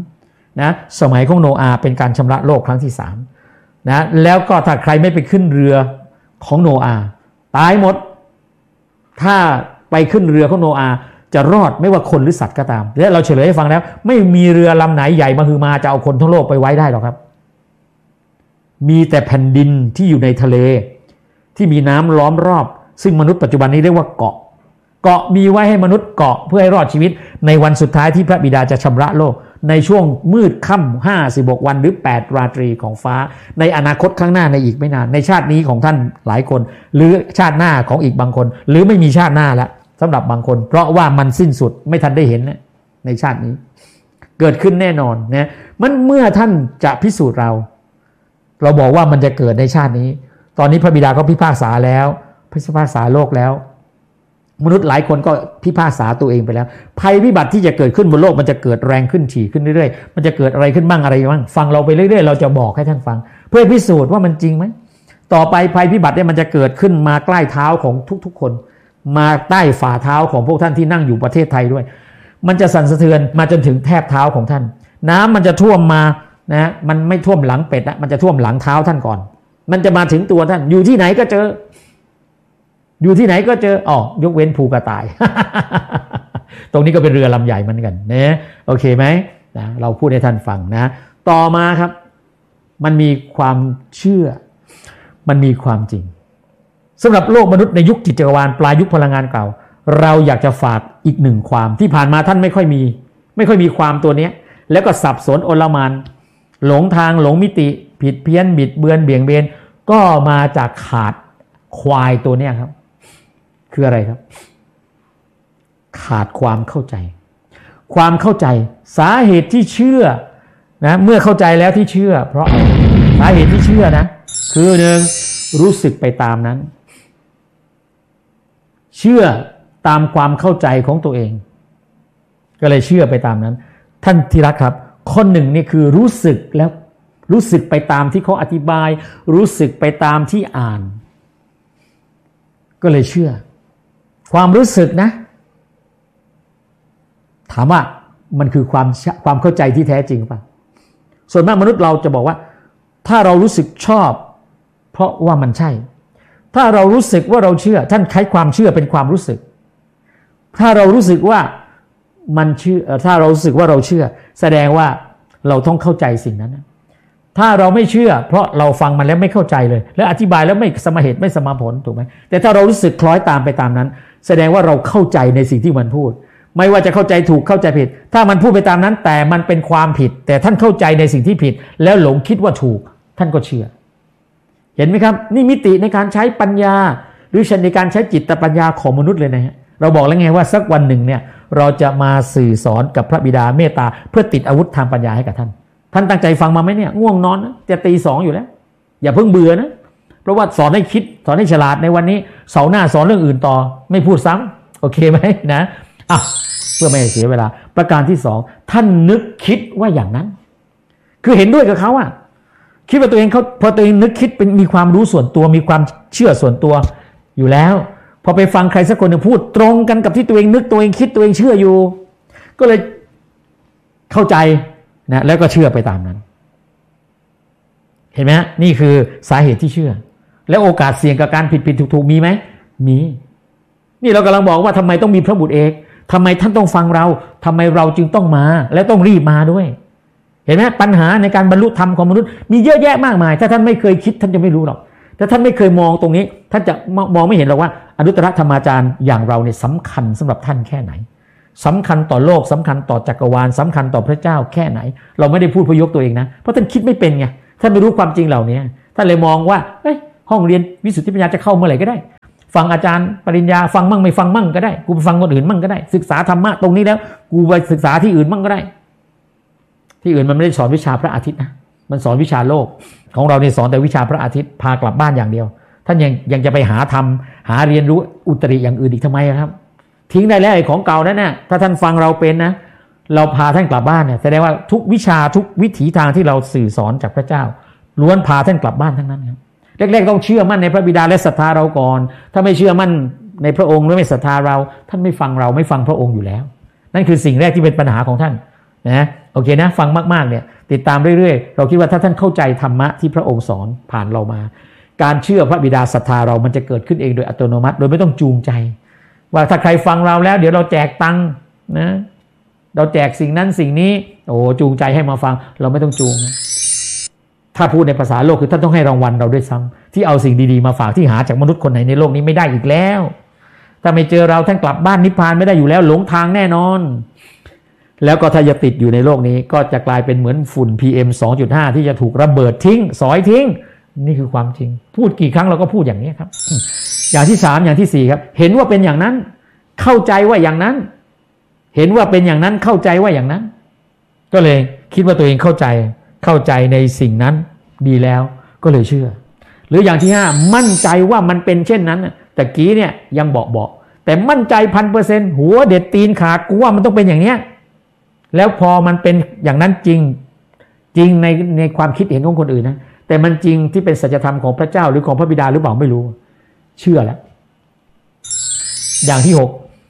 3นะสมัยของโนอาห์เป็นการชำระโลกครั้งที่3นะแล้วก็ถ้าใครไม่ไปขึ้นเรือของโนอาห์ตายหมดถ้าไปขึ้นเรือของโนอาห์จะรอดไม่ว่าคนหรือสัตว์ก็ตามและเราเฉลยให้ฟังแล้วไม่มีเรือลำไหนใหญ่มหึมาจะเอาคนทั้งโลกไปไว้ได้หรอกครับมีแต่แผ่นดินที่อยู่ในทะเลที่มีน้ำล้อมรอบซึ่งมนุษย์ปัจจุบันนี้เรียกว่าเกาะมีไว้ให้มนุษย์เกาะเพื่อให้รอดชีวิตในวันสุดท้ายที่พระบิดาจะชำระโลกในช่วงมืดค่ำ56 วันหรือ8 ราตรีของฟ้าในอนาคตข้างหน้าในอีกไม่นานในชาตินี้ของท่านหลายคนหรือชาติหน้าของอีกบางคนหรือไม่มีชาติหน้าแล้วสำหรับบางคนเพราะว่ามันสิ้นสุดไม่ทันได้เห็นในชาตินี้เกิดขึ้นแน่นอนนะมันเมื่อท่านจะพิสูจน์เราบอกว่ามันจะเกิดในชาตินี้ตอนนี้พระบิดาก็พิพากษาแล้วพิพากษาโลกแล้วมนุษย์หลายคนก็พิพากษาตัวเองไปแล้วภัยพิบัติที่จะเกิดขึ้นบนโลกมันจะเกิดแรงขึ้นถี่ขึ้นเรื่อยๆมันจะเกิดอะไรขึ้นบ้างอะไรบ้างฟังเราไปเรื่อยๆเราจะบอกให้ท่านฟังเพื่อพิสูจน์ว่ามันจริงไหมต่อไปภัยพิบัติเนี่ยมันจะเกิดขึ้นมาใกล้เท้าของทุกๆคนมาใต้ฝ่าเท้าของพวกท่านที่นั่งอยู่ประเทศไทยด้วยมันจะสั่นสะเทือนมาจนถึงแทบเท้าของท่านน้ำมันจะท่วมมานะมันไม่ท่วมหลังเป็ดนะมันจะท่วมหลังเท้าท่านก่อนมันจะมาถึงตัวท่านอยู่ที่ไหนก็เจออยกเว้นภูกระต่าย ตรงนี้ก็เป็นเรือลำใหญ่เหมือนกันนะโอเคไหมนะเราพูดให้ท่านฟังนะต่อมาครับมันมีความเชื่อมันมีความจริงสำหรับโลกมนุษย์ในยุคจิตจักรวาลปลายยุคพลังงานเก่าเราอยากจะฝากอีกหนึ่งความที่ผ่านมาท่านไม่ค่อยมีความตัวนี้แล้วก็สับสนโอลหม่านหลงทางหลงมิติผิดเพี้ยนบิดเบือนเบี่ยงเบนก็มาจากขาดควายตัวเนี้ยครับคืออะไรครับขาดความเข้าใจสาเหตุที่เชื่อนะเมื่อเข้าใจแล้วที่เชื่อเพราะสาเหตุที่เชื่อนะคือหนึ่งรู้สึกไปตามนั้นเชื่อตามความเข้าใจของตัวเองก็เลยเชื่อไปตามนั้นท่านที่รักครับคนหนึ่งนี่คือรู้สึกแล้วรู้สึกไปตามที่เขาอธิบายรู้สึกไปตามที่อ่านก็เลยเชื่อความรู้สึกนะถามว่ามันคือความเข้าใจที่แท้จริงป่ะส่วนมากมนุษย์เราจะบอกว่าถ้าเรารู้สึกชอบเพราะว่ามันใช่ถ้าเรารู้สึกว่าเราเชื่อท่านใช้ความเชื่อเป็นความรู้สึกถ้าเรารู้สึกว่ามันเชื่อถ้าเรารู้สึกว่าเราเชื่อแสดงว่าเราต้องเข้าใจสิ่งนั้นถ้าเราไม่เชื่อเพราะเราฟังมันแล้วไม่เข้าใจเลยและอธิบายแล้วไม่สมเหตุไม่สมผลถูกไหมแต่ถ้าเรารู้สึกคล้อยตามไปตามนั้นแสดงว่าเราเข้าใจในสิ่งที่มันพูดไม่ว่าจะเข้าใจถูกเข้าใจผิดถ้ามันพูดไปตามนั้นแต่มันเป็นความผิดแต่ท่านเข้าใจในสิ่งที่ผิดแล้วหลงคิดว่าถูกท่านก็เชื่อเห็นไหมครับนี่มิติในการใช้ปัญญาหรือในการใช้จิตปัญญาของมนุษย์เลยนะฮะเราบอกแล้วไงว่าสักวันหนึ่งเนี่ยเราจะมาสื่อสอนกับพระบิดาเมตตาเพื่อติดอาวุธทางปัญญาให้กับท่านตั้งใจฟังมาไหมเนี่ยง่วงนอนนะจะตี 2อยู่แล้วอย่าเพิ่งเบื่อนะเพราะว่าสอนให้คิดสอนให้ฉลาดในวันนี้เสาร์หน้าสอนเรื่องอื่นต่อไม่พูดซ้ำโอเคไหมนะเพื่อไม่ให้เสียเวลาประการที่2ท่านนึกคิดว่าอย่างนั้นคือเห็นด้วยกับเขาคิดว่าตัวเองพอตัวเองนึกคิดเป็นมีความรู้ส่วนตัวมีความเชื่อส่วนตัวอยู่แล้วพอไปฟังใครสักคนพูดตรงกันกับที่ตัวเองนึกตัวเองคิดตัวเองเชื่ออยู่ก็เลยเข้าใจนะแล้วก็เชื่อไปตามนั้นเห็นไหมนี่คือสาเหตุที่เชื่อแล้วโอกาสเสี่ยงกับการผิดถูกมีไหมมีนี่เรากำลังบอกว่าทำไมต้องมีพระบุตรเอกทำไมท่านต้องฟังเราทำไมเราจึงต้องมาและต้องรีบมาด้วยเห็นไหมปัญหาในการบรรลุธรรมของมนุษย์มีเยอะแยะมากมายถ้าท่านไม่เคยคิดท่านจะไม่รู้หรอกถ้าท่านไม่เคยมองตรงนี้ท่านจะมองไม่เห็นหรอกว่าอนุตตรธรรมาจารย์อย่างเราเนี่ยสำคัญสำหรับท่านแค่ไหนสำคัญต่อโลกสำคัญต่อจักรวาลสำคัญต่อพระเจ้าแค่ไหนเราไม่ได้พูดเพื่อยกตัวเองนะเพราะท่านคิดไม่เป็นไงท่านไม่รู้ความจริงเหล่านี้ท่านเลยมองว่าห้องเรียนวิสุทธิปัญญาจะเข้าเมื่อไหร่ก็ได้ฟังอาจารย์ปริญญาฟังมั่งไม่ฟังมั่งก็ได้กูไปฟังคนอื่นมั่งก็ได้ศึกษาธรรมะตรงนี้แล้วกูไปศึกษาที่อื่นมั่งก็ได้ที่อื่นมันไม่ได้สอนวิชาพระอาทิตย์นะมันสอนวิชาโลกของเราเนี่ยสอนแต่วิชาพระอาทิตย์พากลับบ้านอย่างเดียวท่านยังจะไปหาทำหาเรียนรู้อุตริอย่างอื่นอีกทำไมครับทิ้งได้แล้วไอ้ของเก่านั่นน่ะถ้าท่านฟังเราเป็นนะเราพาท่านกลับบ้านเนี่ยแสดงว่าทุกวิชาทุกวิถีทางที่เราสื่อสอนจากพระเจ้าล้วนพาท่านกลับบ้านทั้งนั้นครับแรกๆต้องเชื่อมั่นในพระบิดาและศรัทธาเราก่อนถ้าไม่เชื่อมั่นในพระองค์หรือไม่ศรัทธาเราท่านไม่ฟังเราไม่ฟังพระองค์อยู่แล้วนั่นคือสิ่งแรกที่เป็นปัญหาของท่านนะโอเคนะฟังมากๆเนี่ยติดตามเรื่อยๆเราคิดว่าถ้าท่านเข้าใจธรรมะที่พระองค์สอนผ่านเรามาการเชื่อพระบิดาศรัทธาเรามันจะเกิดขึ้นเองโดยอัตโนมัติโดยไม่ต้องจูงใจว่าถ้าใครฟังเราแล้วเดี๋ยวเราแจกตังค์นะเราแจกสิ่งนั้นสิ่งนี้โอ้จูงใจให้มาฟังเราไม่ต้องจูงนะถ้าพูดในภาษาโลกคือท่านต้องให้รางวัลเราด้วยซ้ำที่เอาสิ่งดีๆมาฝากที่หาจากมนุษย์คนไหนในโลกนี้ไม่ได้อีกแล้วถ้าไม่เจอเราท่านกลับบ้านนิพพานไม่ได้อยู่แล้วหลงทางแน่นอนแล้วก็ถ้าจะติดอยู่ในโลกนี้ก็จะกลายเป็นเหมือนฝุ่น PM 2.5 ที่จะถูกระเบิดทิ้งสอยทิ้งนี่คือความจริงพูดกี่ครั้งเราก็พูดอย่างนี้ครับอย่างที่3อย่างที่4ครับเห็นว่าเป็นอย่างนั้นเข้าใจว่าอย่างนั้นเห็นว่าเป็นอย่างนั้นเข้าใจว่าอย่างนั้นก็เลยคิดว่าตัวเองเข้าใจในสิ่งนั้นดีแล้วก็เลยเชื่อหรืออย่างที่5มั่นใจว่ามันเป็นเช่นนั้นแต่กี้เนี่ยยังบอกแต่มั่นใจ 1,000% หัวเด็ดตีนขาดกูว่ามันต้องเป็นอย่างเนี้ยแล้วพอมันเป็นอย่างนั้นจริงในความคิดเห็นของคนอื่นนะแต่มันจริงที่เป็นสัจธรรมของพระเจ้าหรือของพระบิดาหรือเปล่าไม่รู้เชื่อแล้วอย่างที่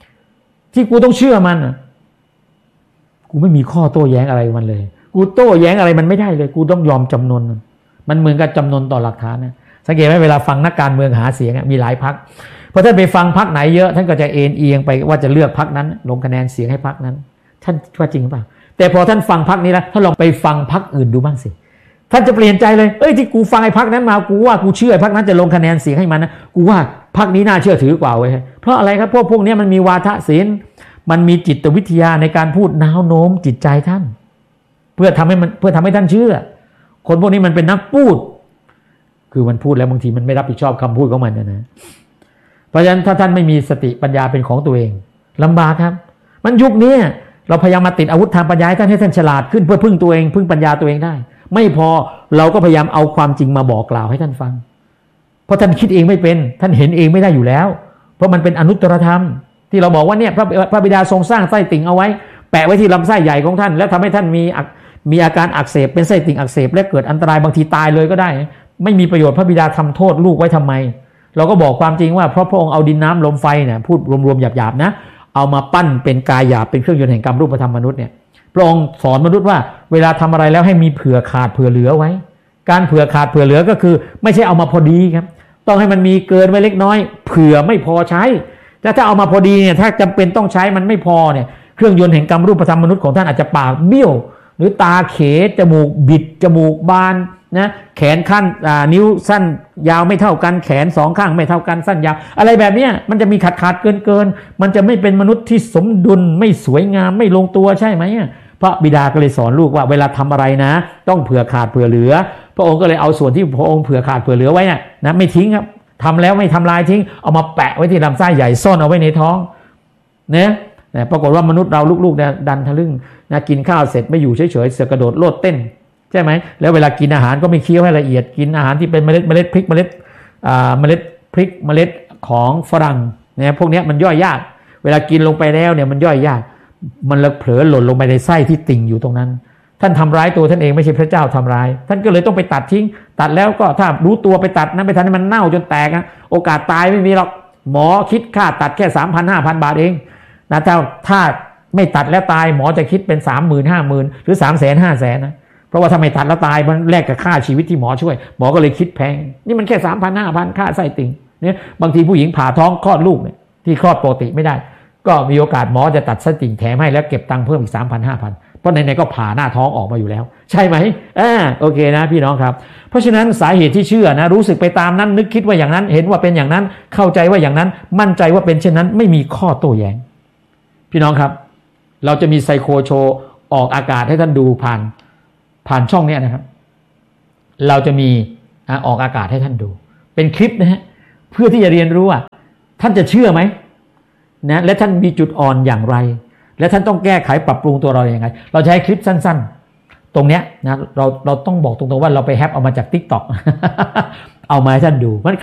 6ที่กูต้องเชื่อมันกูไม่มีข้อโต้แย้งอะไรมันเลยกูโต้แย้งอะไรมันไม่ได้เลยกูต้องยอมจำนนมันเหมือนกับจำนนต่อหลักฐานนะสังเกตไหมเวลาฟังนักการเมืองหาเสียงมีหลายพรรคพอท่านไปฟังพรรคไหนเยอะท่านก็จะเอียงไปว่าจะเลือกพรรคนั้นลงคะแนนเสียงให้พรรคนั้นท่านว่าจริงหรือเปล่าแต่พอท่านฟังพรรคนี้แล้วท่านลองไปฟังพรรคอื่นดูบ้างสิท่านจะเปลี่ยนใจเลยที่กูฟังไอ้พรรคนั้นมากูว่ากูเชื่อไอ้พรรคนั้นจะลงคะแนนเสียงให้มันนะกูว่าพรรคนี้น่าเชื่อถือกว่าเว้ยเพราะอะไรครับพวกนี้มันมีวาทศิลป์มันมีจิตวิทยาในการพูดน้าวโน้มจิตใจท่านเพื่อทำให้ท่านเชื่อคนพวกนี้มันเป็นนักพูดคือมันพูดแล้วบางทีมันไม่รับผิดชอบคำพูดของมันนะเพราะฉะนั้นถ้าท่านไม่มีสติปัญญาเป็นของตัวเองลำบากครับมันยุคนี้เราพยายามมาติดอาวุธทางปัญญาให้ท่านฉลาดขึ้นเพื่อพึ่งตัวเองพึ่งปัญญาตัวเองได้ไม่พอเราก็พยายามเอาความจริงมาบอกกล่าวให้ท่านฟังเพราะท่านคิดเองไม่เป็นท่านเห็นเองไม่ได้อยู่แล้วเพราะมันเป็นอนุตตรธรรมที่เราบอกว่าเนี่ยพระบิดาทรงสร้างไส้ติ่งเอาไว้แปะไว้ที่ลำไส้ใหญ่ของท่านแล้วทำให้ท่านมีอาการอักเสบเป็นไส้ติ่งอักเสบและเกิดอันตรายบางทีตายเลยก็ได้ไม่มีประโยชน์พระบิดาทำโทษลูกไว้ทำไมเราก็บอกความจริงว่าเพราะพระองค์เอาดินน้ำลมไฟเนี่ยพูดรวมๆหยาบๆนะเอามาปั้นเป็นกายหยาบเป็นเครื่องยนต์แห่งกรรมรูปธรรมมนุษย์เนี่ยพระองค์สอนมนุษย์ว่าเวลาทำอะไรแล้วให้มีเผื่อขาดเผื่อเหลือไว้การเผื่อขาดเผื่อเหลือก็คือไม่ใช่เอามาพอดีครับต้องให้มันมีเกินไว้เล็กน้อยเผื่อไม่พอใช้แต่ถ้าเอามาพอดีเนี่ยถ้าจำเป็นต้องใช้มันไม่พอเนี่ยเครื่องยนต์แห่งกรรมรูปธรรมมนุษย์ของท่านอาจจะปากเบี้ยวหรือตาเขจมูกบิดจมูกบานนะแขนขั้นนิ้วสั้นยาวไม่เท่ากันแขน2ข้างไม่เท่ากันสั้นยาวอะไรแบบนี้มันจะมีขาดเกินมันจะไม่เป็นมนุษย์ที่สมดุลไม่สวยงามไม่ลงตัวใช่ไหมพระบิดาก็เลยสอนลูกว่าเวลาทำอะไรนะต้องเผื่อขาดเผื่อเหลือพระองค์ก็เลยเอาส่วนที่พระองค์เผื่อขาดเผื่อเหลือไว้นะไม่ทิ้งครับทำแล้วไม่ทำลายทิ้งเอามาแปะไว้ที่ลำไส้ใหญ่ซ่อนเอาไว้ในท้องเนี่ยปรากฏว่ามนุษย์เราลูกๆเนี่ยดันทะลึ่งนะกินข้าวเสร็จไม่อยู่เฉยๆเสือกระโดดโลดเต้นใช่ไหมแล้วเวลากินอาหารก็ไม่เคี้ยวให้ละเอียดกินอาหารที่เป็นเมล็ดพริกเมล็ดพริกเมล็ดของฝรั่งเนี่ยพวกนี้มันย่อยยากเวลากินลงไปแล้วเนี่ยมันย่อยยากมันเลยเผลอหล่นลงไปในไส้ที่ติ่งอยู่ตรงนั้นท่านทำร้ายตัวท่านเองไม่ใช่พระเจ้าทำร้ายท่านก็เลยต้องไปตัดทิ้งตัดแล้วก็ถ้ารู้ตัวไปตัดนั้นไปทันให้มันเน่าจนแตกโอกาสตายไม่มีหรอกหมอคิดค่าตัดแค่ 3,000-5,000 บาทเองนะถ้าไม่ตัดแล้วตายหมอจะคิดเป็น 30,000 50,000 หรือ 300,000 500,000 นะเพราะว่าถ้าไม่ตัดแล้วตายมันแลกกับค่าชีวิตที่หมอช่วยหมอก็เลยคิดแพงนี่มันแค่ 3,000-5,000 ค่าไส้ติ่งเนี่ยบางทีผู้หญิงผ่าท้องคลอดลูกเนี่ยที่คลอดปกติไม่ได้ก็มีโอกาสหมอจะตัดไส้ติ่งแถมให้แล้วเก็บตังค์เพิ่มอีก 3,000-5,000 เพราะไหนๆก็ผ่าหน้าท้องออกมาอยู่แล้วใช่ไหมโอเคนะพี่น้องครับเพราะฉะนั้นสาเหตุที่เชื่อนะรู้สึกไปตามนั้นนึกคิดว่าอย่างนั้นเห็นว่าเป็นอย่างนั้นเข้าใจว่าอย่างนั้นมั่นใจว่าเป็นเช่นนั้นไม่มีข้อโต้แย้งพี่น้องครับเราจะมีไซโคโชว์ออกอากาศให้ท่านดูผ่านช่องนี้นะครับเราจะมีออกอากาศให้ท่านดูเป็นคลิปนะฮะเพื่อที่จะเรียนรู้ว่าท่านจะเชื่อไหมนะและท่านมีจุดอ่อนอย่างไรและท่านต้องแก้ไขปรับปรุงตัวเราอย่างไรเราจะให้คลิปสั้นๆตรงเนี้ยนะเราต้องบอกตรงๆว่าเราไปแฮปเอามาจาก TikTok เอามาให้ท่านดู